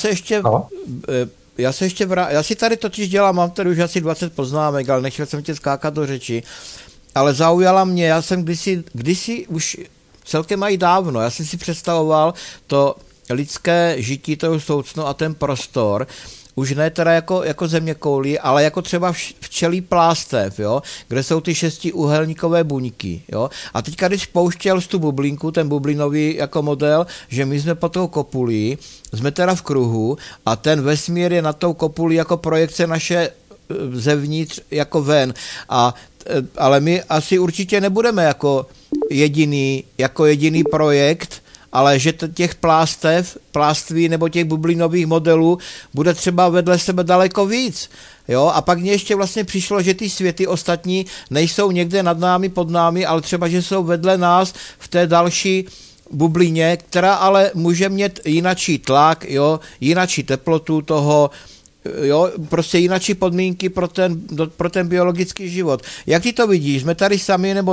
si tady totiž dělám, mám tady už asi 20 poznámek, ale nechtěl jsem tě skákat do řeči, ale zaujala mě, já jsem kdysi už celkem i dávno, já jsem si představoval to lidské žití, to soucno a ten prostor, už ne teda jako zeměkoulí, ale jako třeba včelí plástev, jo, kde jsou ty 6úhelníkové buňky, jo. A teďka, když pouštěl z tu bublinku, ten bublinový jako model, že my jsme pod tou kopulí, jsme teda v kruhu a ten vesmír je nad tou kopulí jako projekce naše zevnitř jako ven. Ale my asi určitě nebudeme jako jediný projekt, ale že těch pláství nebo těch bublinových modelů bude třeba vedle sebe daleko víc. Jo? A pak mně ještě vlastně přišlo, že ty světy ostatní nejsou někde nad námi, pod námi, ale třeba, že jsou vedle nás v té další bublině, která ale může mít jinačí tlak, jo? Jinačí teplotu toho jo, prostě jináčí podmínky pro ten biologický život. Jak ty to vidíš? Jsme tady sami, nebo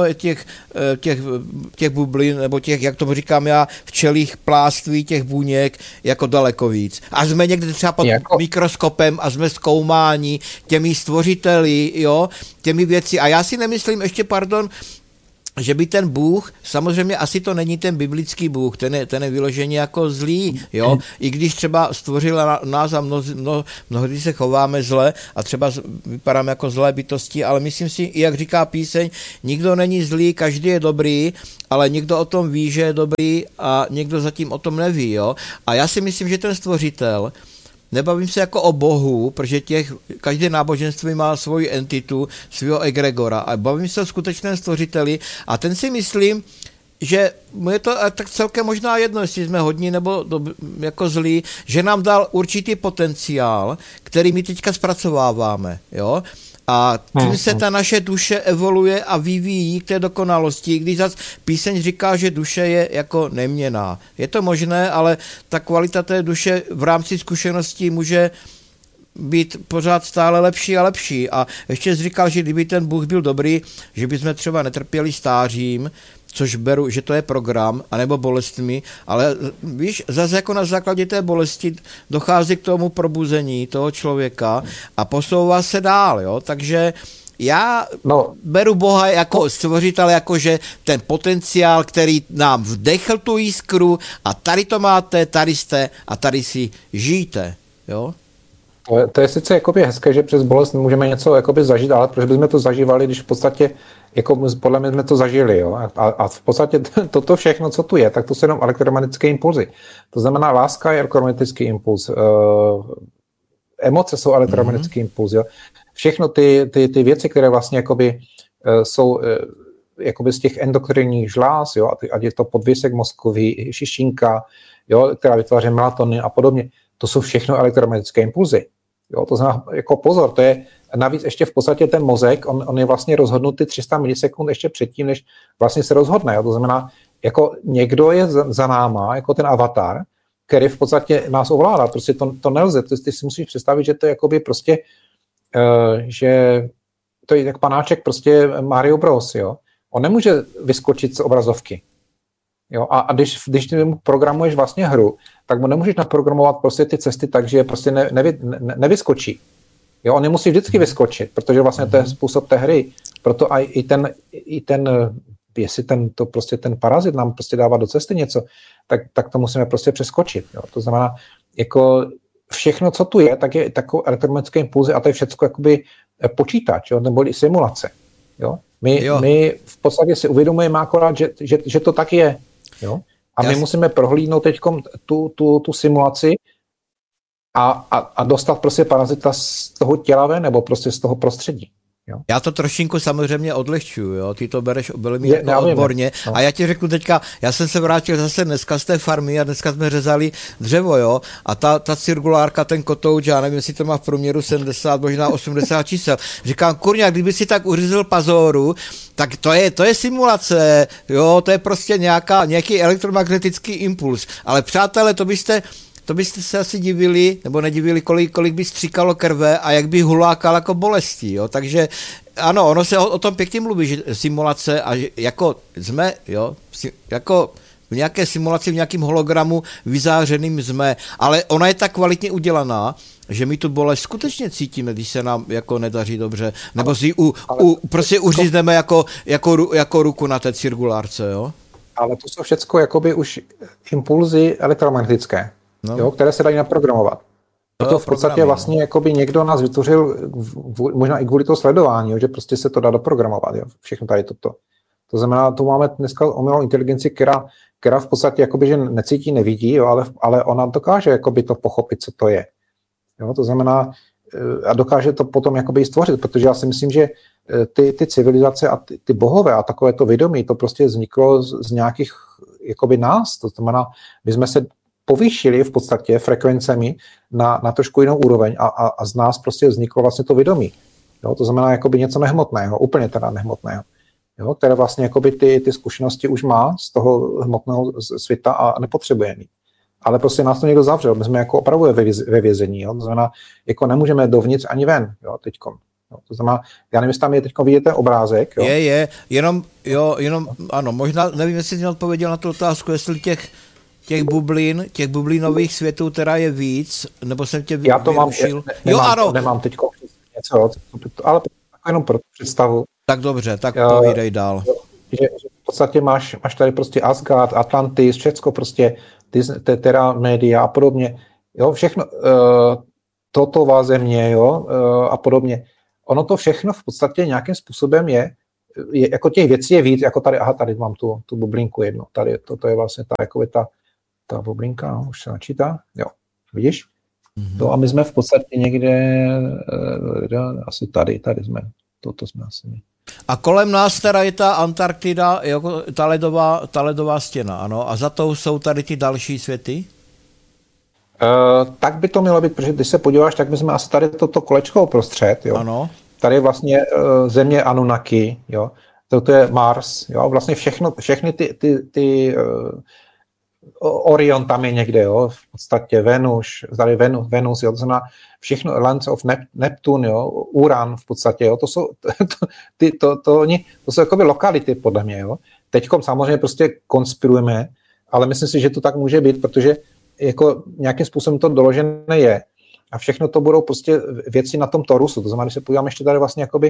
těch bublin, nebo těch, jak to říkám já, včelích pláství, těch buněk, jako daleko víc. A jsme někde třeba pod mikroskopem a jsme zkoumáni těmi stvořiteli, jo, těmi věci. A já si nemyslím, ještě pardon, že by ten Bůh, samozřejmě asi to není ten biblický Bůh, ten je vyloženě jako zlý, jo, i když třeba stvořil nás a mnohdy se chováme zle a třeba vypadáme jako zlé bytosti, ale myslím si, jak říká píseň, nikdo není zlý, každý je dobrý, ale někdo o tom ví, že je dobrý a někdo zatím o tom neví, jo, a já si myslím, že ten stvořitel, nebavím se jako o Bohu, protože každé náboženství má svoji entitu, svého egregora. A bavím se o skutečném stvořiteli a ten si myslím, že je to tak celkem možná jedno, jestli jsme hodní nebo jako zlí, že nám dal určitý potenciál, který my teďka zpracováváme. Jo? A tím se ta naše duše evoluje a vyvíjí k té dokonalosti, když zase píseň říká, že duše je jako neměnná. Je to možné, ale ta kvalita té duše v rámci zkušeností může být pořád stále lepší a lepší. A ještě jsi říkal, že kdyby ten Bůh byl dobrý, že bychom třeba netrpěli stářím, což beru, že to je program, anebo bolestmi, ale víš, zase jako na základě té bolesti dochází k tomu probuzení toho člověka a posouvá se dál, jo, takže já beru Boha jako stvořitel, jakože ten potenciál, který nám vdechl tu jiskru a tady to máte, tady jste a tady si žijte, jo. To je sice jakoby hezké, že přes bolest můžeme něco jakoby zažít, ale proč bychom to zažívali, když v podstatě, jako podle mě jsme to zažili, jo? A v podstatě toto všechno, co tu je, tak to jsou jenom elektromagnetické impulzy. To znamená, láska je elektromagnetický impuls, emoce jsou elektromagnetický impuls, jo? Všechno ty věci, které vlastně jakoby jsou jakoby z těch endokrinních žláz, jo? Ať je to podvěsek mozkový, šišinka, jo? Která vytváří melatonin a podobně, to jsou všechno elektromagnetické impulzy. Jo, to znamená, jako pozor, to je navíc ještě v podstatě ten mozek, on je vlastně rozhodnutý 300 milisekund ještě předtím, než vlastně se rozhodne. Jo. To znamená, jako někdo je za náma, jako ten avatar, který v podstatě nás ovládá. Prostě to nelze. Ty si musíš představit, že to je jakoby prostě, že to je jak panáček prostě Mario Bros. Jo. On nemůže vyskočit z obrazovky. Jo, a když ty programuješ vlastně hru, tak mu nemůžeš naprogramovat prostě ty cesty tak, že prostě nevyskočí. Jo, on nemusí vždycky vyskočit, protože vlastně to je způsob té hry. Proto i ten jestli ten parazit nám prostě dává do cesty něco, tak to musíme prostě přeskočit. Jo. To znamená, jako všechno, co tu je, tak je takové elektromagnetické impulzy a to je všechno jakoby počítač, jo, nebo simulace. Jo. My v podstatě si uvědomujeme akorát, že to tak je. Jo? A my musíme prohlídnout teď tu simulaci a dostat prostě parazita z toho těla ven, nebo prostě z toho prostředí. Jo? Já to trošinku samozřejmě odlehčuju, jo? Ty to bereš velmi jako odborně. No. A já ti řeknu teďka, já jsem se vrátil zase dneska z té farmy a dneska jsme řezali dřevo, jo? A ta cirkulárka, ten kotouč, já nevím, jestli to má v průměru 70, možná 80 čísel. Říkám, kurňa, kdyby si tak uřízl pazoru, tak to je simulace, jo? To je prostě nějaký elektromagnetický impuls. Ale přátelé, to byste se asi divili, nebo nedivili, kolik by stříkalo krve a jak by hulákal jako bolesti, jo, takže ano, ono se o tom pěkně mluví, že simulace a že jako jsme, jo, jako v nějaké simulaci, v nějakém hologramu vyzářeným jsme, ale ona je tak kvalitně udělaná, že my tu bolest skutečně cítíme, když se nám jako nedaří dobře, nebo si prostě uřízneme jako ruku na té cirkulárce, jo. Ale to jsou všecko jakoby už impulzy elektromagnetické. No. Jo, které se dají naprogramovat. To v podstatě vlastně jakoby někdo nás vytvořil možná i kvůli toho sledování, jo, že prostě se to dá doprogramovat. Jo, všechno tady toto. To znamená, tu máme dneska umělou inteligenci, která v podstatě jakoby, že necítí, nevidí, jo, ale ona dokáže jakoby to pochopit, co to je. Jo, to znamená, a dokáže to potom jakoby stvořit, protože já si myslím, že ty civilizace a ty bohové a takové to vědomí, to prostě vzniklo z nějakých jakoby nás. To znamená, my jsme se povýšili v podstatě frekvencemi na trošku jinou úroveň a z nás prostě vzniklo vlastně to vědomí. Jo, to znamená jakoby něco nehmotného, úplně teda nehmotného, jo, které vlastně jakoby ty zkušenosti už má z toho hmotného světa a nepotřebuje mít. ale prostě nás to někdo zavřel, my jsme jako opravdu ve vězení, jo? To znamená, jako nemůžeme dovnitř ani ven, jo, teďkom. Jo? To znamená, já nevím, jestli tam je teďko vidíte obrázek. Jo? Jenom, ano, možná, nevím, jestli jsi odpověděl na tu otázku, jestli těch bublinových světů teda je víc, nebo jsem tě já to vyrušil. Nemám teďko něco, ale jenom pro představu. Tak dobře, tak povídej dál. Že v podstatě máš tady prostě Asgard, Atlantis, všecko prostě, Terra Media a podobně, jo, všechno, Totová země, jo, a podobně. Ono to všechno v podstatě nějakým způsobem je jako těch věcí je víc, jako tady mám tu bublinku jednu, tady, to je vlastně ta bublinka, no, už se načítá, jo, vidíš? No a my jsme v podstatě někde, asi tady jsme, toto jsme asi my. A kolem nás teda je ta Antarktida, jako ta ledová stěna, ano, a za tou jsou tady ty další světy? Tak by to mělo být, protože když se podíváš, tak my jsme asi tady toto kolečko uprostřed, jo. Ano. Tady je vlastně země Anunnaki, jo. To je Mars, jo. Vlastně všechny ty Orion tam je někde, jo. V podstatě tady Venus, jo. To znamená všechno, Lands of Neptune, jo. Uran v podstatě, jo. To jsou jakoby lokality, podle mě, jo. Teďkom samozřejmě prostě konspirujeme, ale myslím si, že to tak může být, protože jako nějakým způsobem to doložené je. A všechno to budou prostě věci na tom torusu. To znamená, když se podíváme ještě tady vlastně jakoby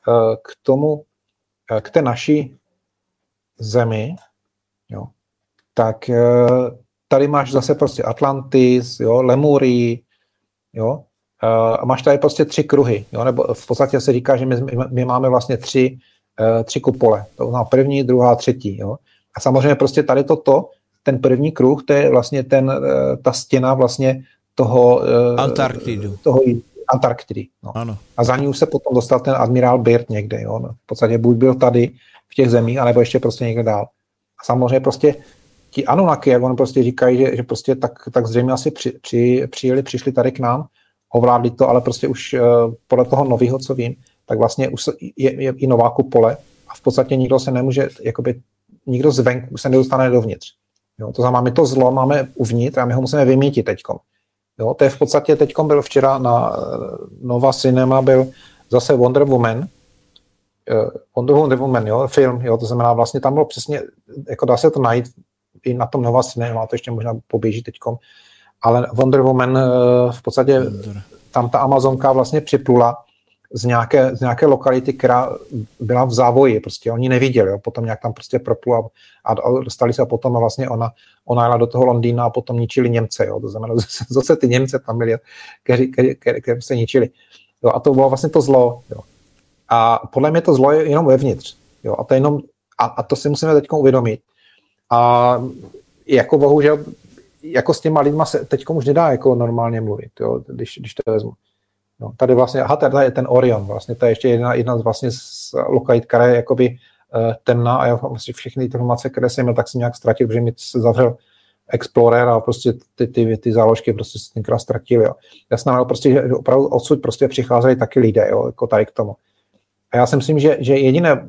k té naší zemi, jo, tak tady máš zase prostě Atlantis, jo, Lemurii, jo, a máš tady prostě 3 kruhy, jo, nebo v podstatě se říká, že my máme vlastně 3 kupole. To znamená první, druhá, třetí, jo. A samozřejmě prostě tady ten první kruh, to je vlastně ta stěna vlastně toho Antarktidy. No. Ano. A za ní už se potom dostal ten admirál Byrd někde. Jo. No. V podstatě buď byl tady v těch zemích, anebo ještě prostě někde dál. A samozřejmě prostě ti Anunnaki, jak on prostě říkají, že prostě tak zřejmě asi přišli tady k nám, ovládli to, ale prostě už podle toho nového, co vím, tak vlastně už je i nová kupole a v podstatě nikdo se nemůže, jakoby nikdo zvenku se nedostane dovnitř. Jo, to znamená, my to zlo máme uvnitř a my ho musíme vymítit teďkom. Jo, to je v podstatě teďkom byl včera na Nova Cinema byl zase Wonder Woman, jo, film, jo, to znamená vlastně tam bylo přesně, jako dá se to najít i na tom Nova Cinema, to ještě možná poběží teďkom, ale Wonder Woman v podstatě tam ta Amazonka vlastně připlula z nějaké lokality, která byla v závoji, prostě oni neviděli, jo. Potom nějak tam prostě proplula a dostali se a potom vlastně ona jela do toho Londýna a potom ničili Němce, jo. To znamená, zase ty Němce tam byli, kteří se ničili. Jo. A to bylo vlastně to zlo, jo. A podle mě to zlo je jenom vevnitř, jo. A to jenom, a to si musíme teď uvědomit. A jako bohužel, jako s těma lidma se teď už nedá jako normálně mluvit, jo, když to vezmu. No, tady vlastně, tady je ten Orion, vlastně, to je ještě jedna z vlastně z lokalit, která je jakoby temná a já vlastně všechny informace, které jsem měl, tak jsem nějak ztratil, protože mi se zavřel Explorer a prostě ty záložky prostě se tenkrát ztratily, jo. Já jsem znamenal prostě, že opravdu odsud prostě přicházeli taky lidé, jo, jako tady k tomu. A já si myslím, že jediné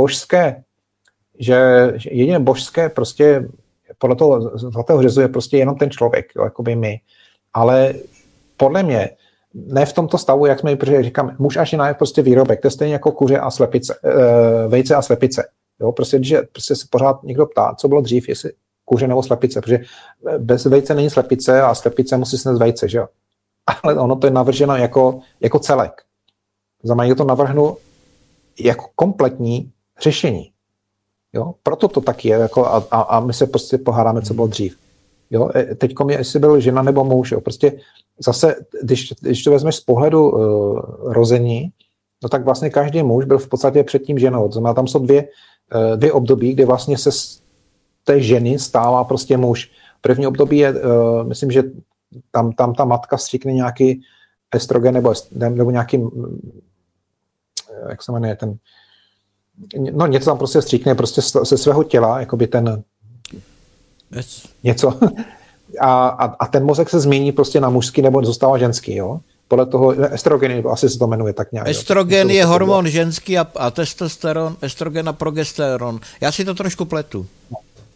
božské prostě podle toho zlatého řezu je prostě jenom ten člověk, jo, jakoby my. Ale podle mě ne v tomto stavu, jak jsme protože říkám, muž a žena je prostě výrobek, to je stejně jako kuře a slepice, vejce a slepice. Jo, prostě, když prostě se pořád někdo ptá, co bylo dřív, jestli kuře nebo slepice, protože bez vejce není slepice a slepice musí snést vejce, že jo. Ale ono to je navrženo jako celek. Znamená, to navrhnu jako kompletní řešení. Jo, proto to taky je, jako a my se prostě pohádáme, co bylo dřív. Jo, teďko je, jestli byl žena nebo muž, jo, prostě zase, když to vezmeš z pohledu rození, no tak vlastně každý muž byl v podstatě předtím ženou. To znamená, tam jsou dvě období, kdy vlastně se z té ženy stává prostě muž. První období je, myslím, že tam ta matka stříkne nějaký estrogen nebo nějaký, jak se jmenuje, no něco tam prostě stříkne prostě ze svého těla, jakoby ten něco. A ten mozek se změní prostě na mužský nebo zůstává ženský, jo? Podle toho estrogeny, asi se to jmenuje tak nějak. Estrogen je hormon ženský a testosteron, estrogen a progesteron. Já si to trošku pletu.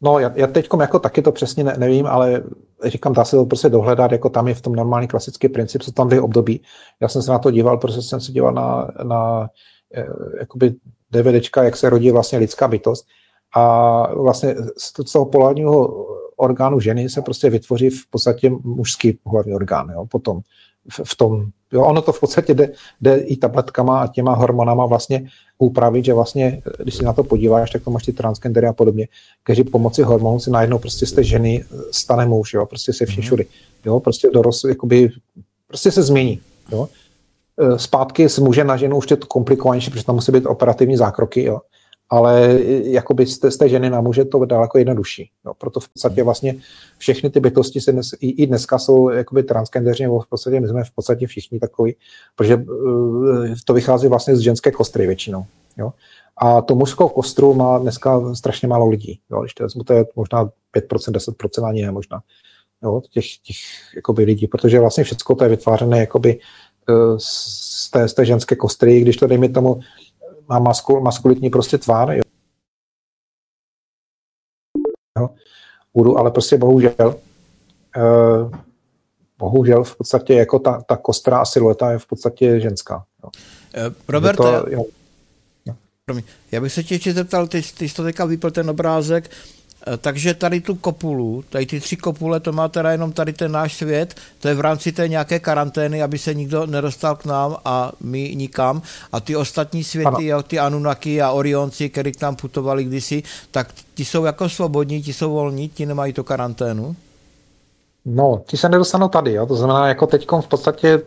No, já teďkom jako taky to přesně nevím, ale říkám, dá se to prostě dohledat, jako tam je v tom normální klasický princip, co tam 2 období. Já jsem se na to díval, protože jsem se díval na jakoby DVDčka, jak se rodí vlastně lidská bytost. A vlastně z toho pohlavního orgánu ženy se prostě vytvoří v podstatě mužský pohlavní orgán, jo, potom v tom, jo, ono to v podstatě jde i tabletkama a těma hormonama vlastně upravit, že vlastně, když si na to podíváš, tak to máš ty transgendery a podobně, kteří pomocí hormonů si najednou prostě z té ženy stane muž, jo, prostě se vším všudy, jo, prostě dorost, jakoby, prostě se změní, jo. Zpátky z muže na ženu už je to komplikovanější, protože tam musí být operativní zákroky, jo. Ale jakoby z té ženy na muže to daleko jednodušší. No, proto v podstatě vlastně všechny ty bytosti se i dneska jsou jakoby transgendeři, nebo v podstatě my jsme v podstatě všichni takový, protože to vychází vlastně z ženské kostry většinou. Jo. A tu mužskou kostru má dneska strašně málo lidí. Jo. Když to je možná 5%, 10% ani ne možná. Jo, těch jakoby lidí, protože vlastně všechno to je vytvářené jakoby z té ženské kostry, když to dejme tomu má maskulitní prostě tvár, jo. Ale prostě bohužel v podstatě jako ta kostra a silueta je v podstatě ženská. Jo. Roberte, já bych se tě ještě zeptal, ty jsi to teďka vypl ten obrázek, takže tady tu kopulu, tady ty 3 kopule, to má teda jenom tady ten náš svět, to je v rámci té nějaké karantény, aby se nikdo nedostal k nám a my nikam. A ty ostatní světy, jo, ty Anunnaki a Orionci, kteří k nám putovali kdysi, tak ti jsou jako svobodní, ti jsou volní, ti nemají tu karanténu? No, ti se nedostanou tady, jo, to znamená, jako teďkom v podstatě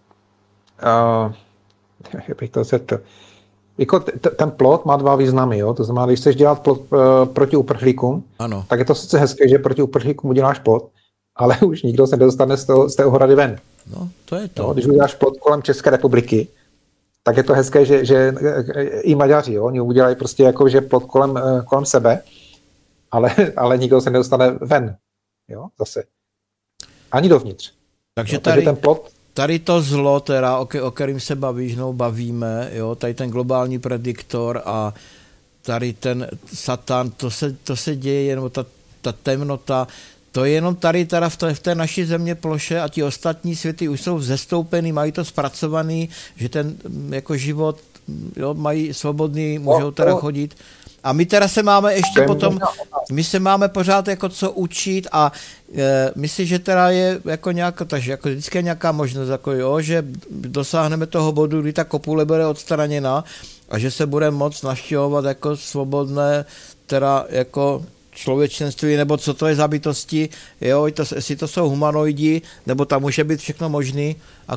jak bych to řekl, jako ten plot má 2 významy, jo? To znamená, když chceš dělat plot proti uprchlíkům, ano, tak je to sice hezké, že proti uprchlíkům uděláš plot, ale už nikdo se nedostane z té ohrady ven. No, to je to. Jo? Když uděláš plot kolem České republiky, tak je to hezké, že i Maďaři, jo? Oni udělají prostě jako, že plot kolem sebe, ale nikdo se nedostane ven, jo? Zase. Ani dovnitř. Takže tady ten plot. Tady to zlo, teda, o kterým se bavíme, jo, tady ten globální prediktor a tady ten Satan, to se děje, nebo ta temnota, to je jenom tady teda v té naší země ploše a ti ostatní světy už jsou vzestoupený, mají to zpracovaný, že ten jako život, jo, mají svobodný, můžou teda chodit. A my teda se máme ještě potom, my se máme pořád jako co učit a myslím, že teda je jako nějaká, takže jako vždycky je nějaká možnost, jako jo, že dosáhneme toho bodu, kdy ta kopule bude odstraněna a že se bude moct navštěvovat jako svobodné teda jako člověčenství, nebo co to je za bytosti, jo, jestli to jsou humanoidi, nebo tam může být všechno možný,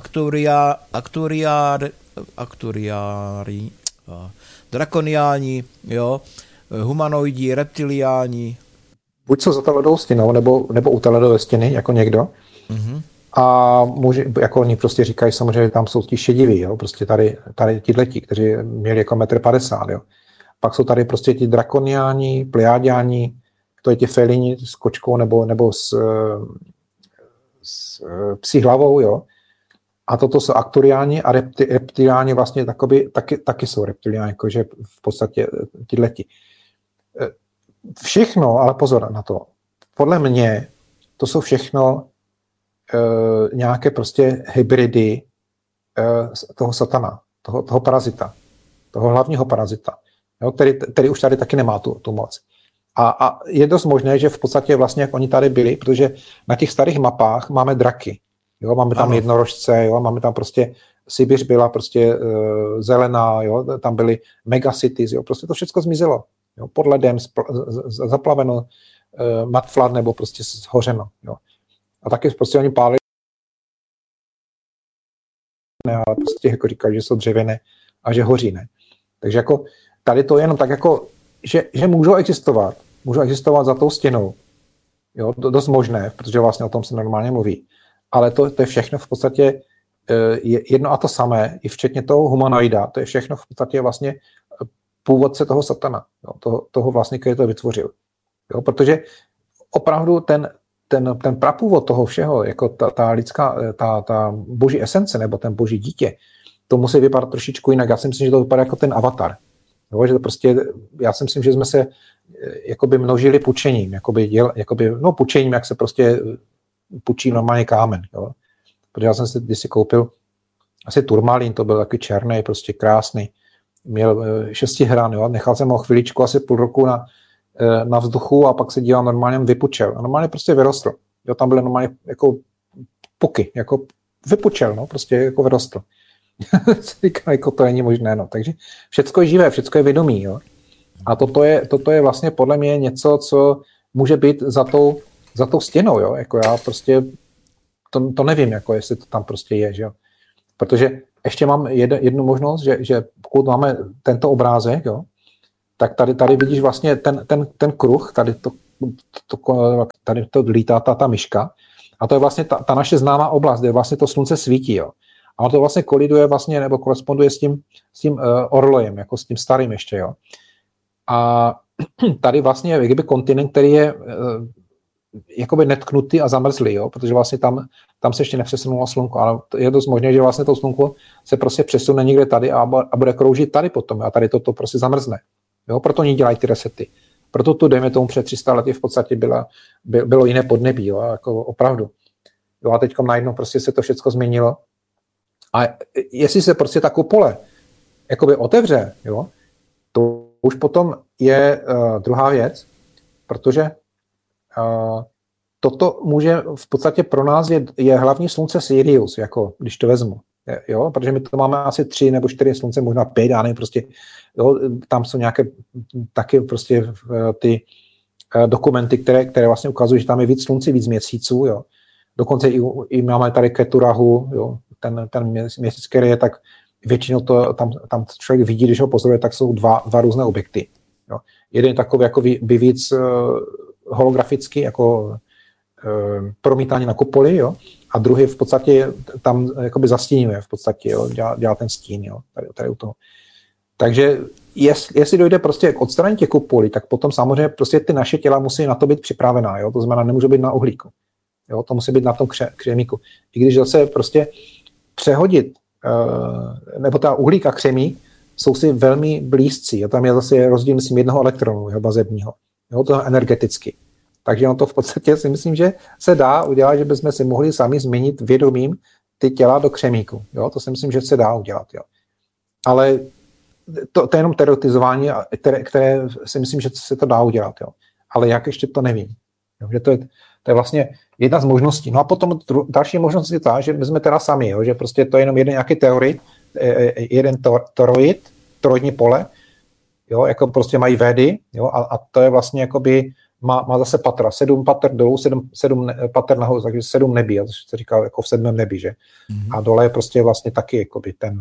aktuári, drakoniáni, jo, humanoidi, reptiliáni. Buď jsou za to ledovou stěnou, nebo u té ledové stěny, jako někdo. Mm-hmm. A jako oni prostě říkají samozřejmě, že tam jsou ti šediví, jo, prostě tady tihleti, kteří měli jako 1,50 m, jo. Pak jsou tady prostě ti drakoniáni, plejáďáni, to je ti felini s kočkou nebo s psí hlavou, jo. A toto jsou akturiáni a reptiliáni vlastně taky jsou reptiliáni, jakože v podstatě tihleti. Všechno, ale pozor na to, podle mě to jsou všechno nějaké prostě hybridy toho satana, toho parazita, toho hlavního parazita, jo, který už tady taky nemá tu moc. A je dost možné, že v podstatě vlastně, jak oni tady byli, protože na těch starých mapách máme draky, jo, máme tam jednorožce, jo, máme tam prostě Sibiř byla prostě zelená, jo, tam byly megacities, jo, prostě to všechno zmizelo, jo, pod ledem zaplaveno, matflat nebo prostě zhořeno, jo. A taky prostě oni pálili, ale prostě jako říkají, že jsou dřevěné a že hoří, ne. Takže jako tady to je jenom tak jako, že můžou existovat za tou stěnou, jo, dost možné, protože vlastně o tom se normálně mluví, ale to je všechno v podstatě jedno a to samé, i včetně toho humanoida, to je všechno v podstatě vlastně původce toho satana, jo, toho vlastně, který to vytvořil. Jo, protože opravdu ten prapůvod toho všeho, jako ta lidská, ta boží esence, nebo ten boží dítě, to musí vypadat trošičku jinak. Já si myslím, že to vypadá jako ten avatar. Jo, že to prostě, já si myslím, že jsme se jakoby množili pučením, pučením, jak se prostě pučí normálně kámen. Jo. Protože já jsem si kdysi koupil asi turmalín, to byl takový černý, prostě krásný. Měl 6 hran, jo, nechal jsem ho chviličku, asi půl roku na vzduchu a pak se díval, normálně vypučel. A normálně prostě vyrostl. Jo, tam byly normálně jako puky, jako vypučel, no, prostě jako vyrostl. Říkám, jako to není možné, no. Takže všecko je živé, všecko je vědomí, jo. A toto je vlastně podle mě něco, co může být za tou stěnou, jo. Jako já prostě to nevím, jako jestli to tam prostě je, že jo. Protože ještě mám jednu možnost, že pokud máme tento obrázek, jo, tak tady vidíš vlastně ten kruh, tady to lítá ta myška a to je vlastně ta naše známá oblast, kde vlastně to slunce svítí, jo. A to vlastně koliduje vlastně, nebo koresponduje s tím orlojem, jako s tím starým ještě, jo. A tady vlastně je kdyby kontinent, který je jakoby netknutý a zamrzlý, jo, protože vlastně tam se ještě nepřesunulo slunko, ale je dost možné, že vlastně to slunko se prostě přesune někde tady a bude kroužit tady potom a tady to prostě zamrzne. Jo, proto oni dělají ty resety. Proto tu, dejme tomu, před 300 lety v podstatě bylo jiné podnebí, jo, jako opravdu. Jo, a teďkom najednou prostě se to všechno změnilo. A jestli se prostě ta kupole jakoby otevře, jo, to už potom je druhá věc, protože toto může v podstatě pro nás je hlavní slunce Sirius, jako když to vezmu. Jo, protože my to máme asi 3 nebo 4 slunce, možná 5, já nevím, prostě, jo, tam jsou nějaké taky prostě ty dokumenty, které vlastně ukazují, že tam je víc slunci, víc měsíců, jo. Dokonce i máme tady Keturahu, jo, ten měsíc, který je, tak většinou tam člověk vidí, když ho pozoruje, tak jsou dva různé objekty. Jo. Jeden je takový jako by víc holografický, jako promítání na kupoli, jo, a druhý v podstatě tam jakoby zastínuje v podstatě, jo, dělá ten stín, jo, tady u toho. Takže jestli dojde prostě k odstranění těch kupolí, tak potom samozřejmě prostě ty naše těla musí na to být připravená, jo, to znamená, nemůže být na uhlíku, jo, to musí být na tom křemíku. I když zase prostě přehodit, nebo ta uhlík a křemík jsou si velmi blízcí, jo, tam je zase rozdíl, myslím, jednoho elektronu, jo, vazebního, jo, to je energeticky. Takže on to v podstatě si myslím, že se dá udělat, že bychom si mohli sami změnit vědomím ty těla do křemíku. Jo? To si myslím, že se dá udělat. Jo? Ale to je jenom teoretizování, které si myslím, že se to dá udělat. Jo? Ale jak ještě to nevím. Jo? Že to je vlastně jedna z možností. No a potom další možnost je ta, že my jsme teda sami, jo? Že prostě to je jenom jeden nějaký teorit, jeden toroidní pole, jo? Jako prostě mají védy, jo? A to je vlastně jakoby má zase patra, 7 pater dolů, 7 pater nahoru, takže 7 nebí, to se říká jako v 7. nebi, že? Mm-hmm. A dole je prostě vlastně taky jakoby ten,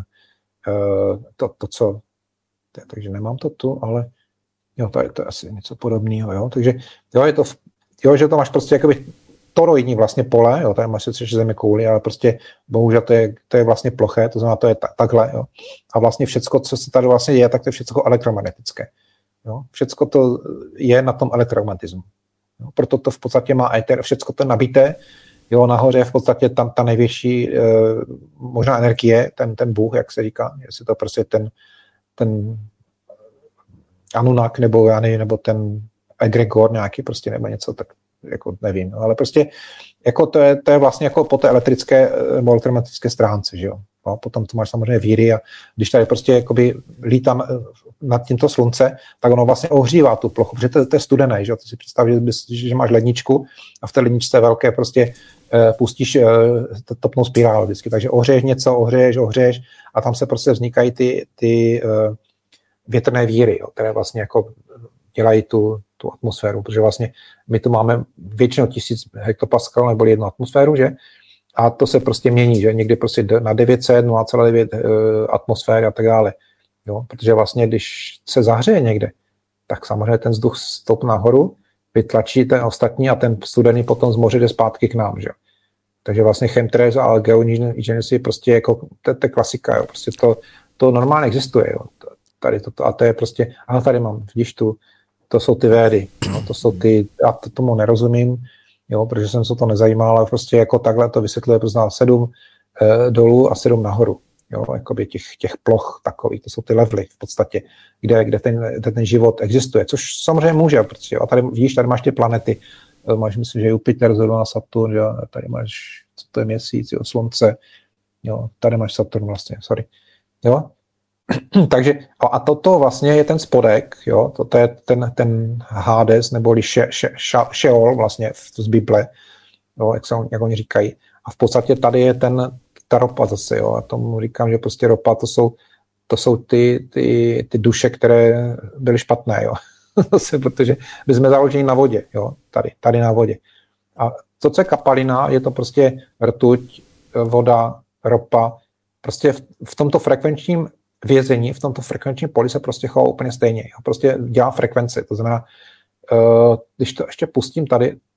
to co, takže nemám to tu, ale jo, to je asi něco podobného, jo, takže jo, že to máš prostě jakoby toroidní vlastně pole, jo, tady máš sice zemi kouli, ale prostě bohužel to je vlastně ploché, to znamená, to je takhle, jo, a vlastně všecko, co se tady vlastně je, tak to je všecko elektromagnetické. Jo, všecko to je na tom elektromagnetismu. Jo, proto to v podstatě má éter, všecko to nabité, jo, nahoře je v podstatě tam ta největší možná energie, ten Bůh, jak se říká, jestli to prostě ten Anunnaki nebo já nevím, nebo ten egregor nějaký prostě nebo něco, tak jako nevím, no, ale prostě jako to je vlastně jako po té elektromagnetické stránce, že jo. No, potom to máš samozřejmě víry a když tady prostě jakoby lítám nad tímto slunce, tak ono vlastně ohřívá tu plochu, protože to je studené, že? Ty si představ, že máš ledničku a v té ledničce velké prostě pustíš topnou spirálu vždycky, takže ohřeješ něco, ohřeješ a tam se prostě vznikají ty větrné víry, jo, které vlastně jako dělají tu atmosféru, protože vlastně my tu máme většinou 1000 hektopascal nebo 1 atmosféru, že? A to se prostě mění, že někdy prostě na 900, 0,9 atmosféry a tak dále. Jo? Protože vlastně, když se zahřeje někde, tak samozřejmě ten vzduch stoupne nahoru, vytlačí ten ostatní a ten studený potom z moře jde zpátky k nám. Že? Takže vlastně chemtrails a geogenesis prostě jako to je klasika. Jo? Prostě to normálně existuje. Jo? Tady toto, a to je prostě, aha, tady mám, vidíš tu, to jsou ty védy, no? To jsou ty, já tomu nerozumím, jo, protože jsem se to nezajímal, ale prostě jako takhle to vysvětluje, prostě 7 dolů a 7 nahoru. jo, jakoby těch ploch takových, to jsou ty levely v podstatě, kde ten život existuje, což samozřejmě může, protože jo, tady vidíš, tady máš ty planety, máš, myslím, že Jupiter, zrovna Saturn, jo, tady máš, co to je Měsíc, jo, Slunce, jo, tady máš Saturn vlastně, sorry, jo. Takže a toto vlastně je ten spodek, jo, to je ten Hades, neboli Šeol vlastně z Bible, jo, jak oni říkají. A v podstatě tady je ta ropa zase, jo, a tomu říkám, že prostě ropa, to jsou ty duše, které byly špatné, jo, zase, protože my jsme založeni na vodě, jo, tady na vodě. A to, co je kapalina, je to prostě rtuť, voda, ropa, prostě v tomto frekvenčním vězení, v tomto frekvenčním poli se prostě chová úplně stejně. Jo. Prostě dělá frekvenci. To znamená, když to ještě pustím tady,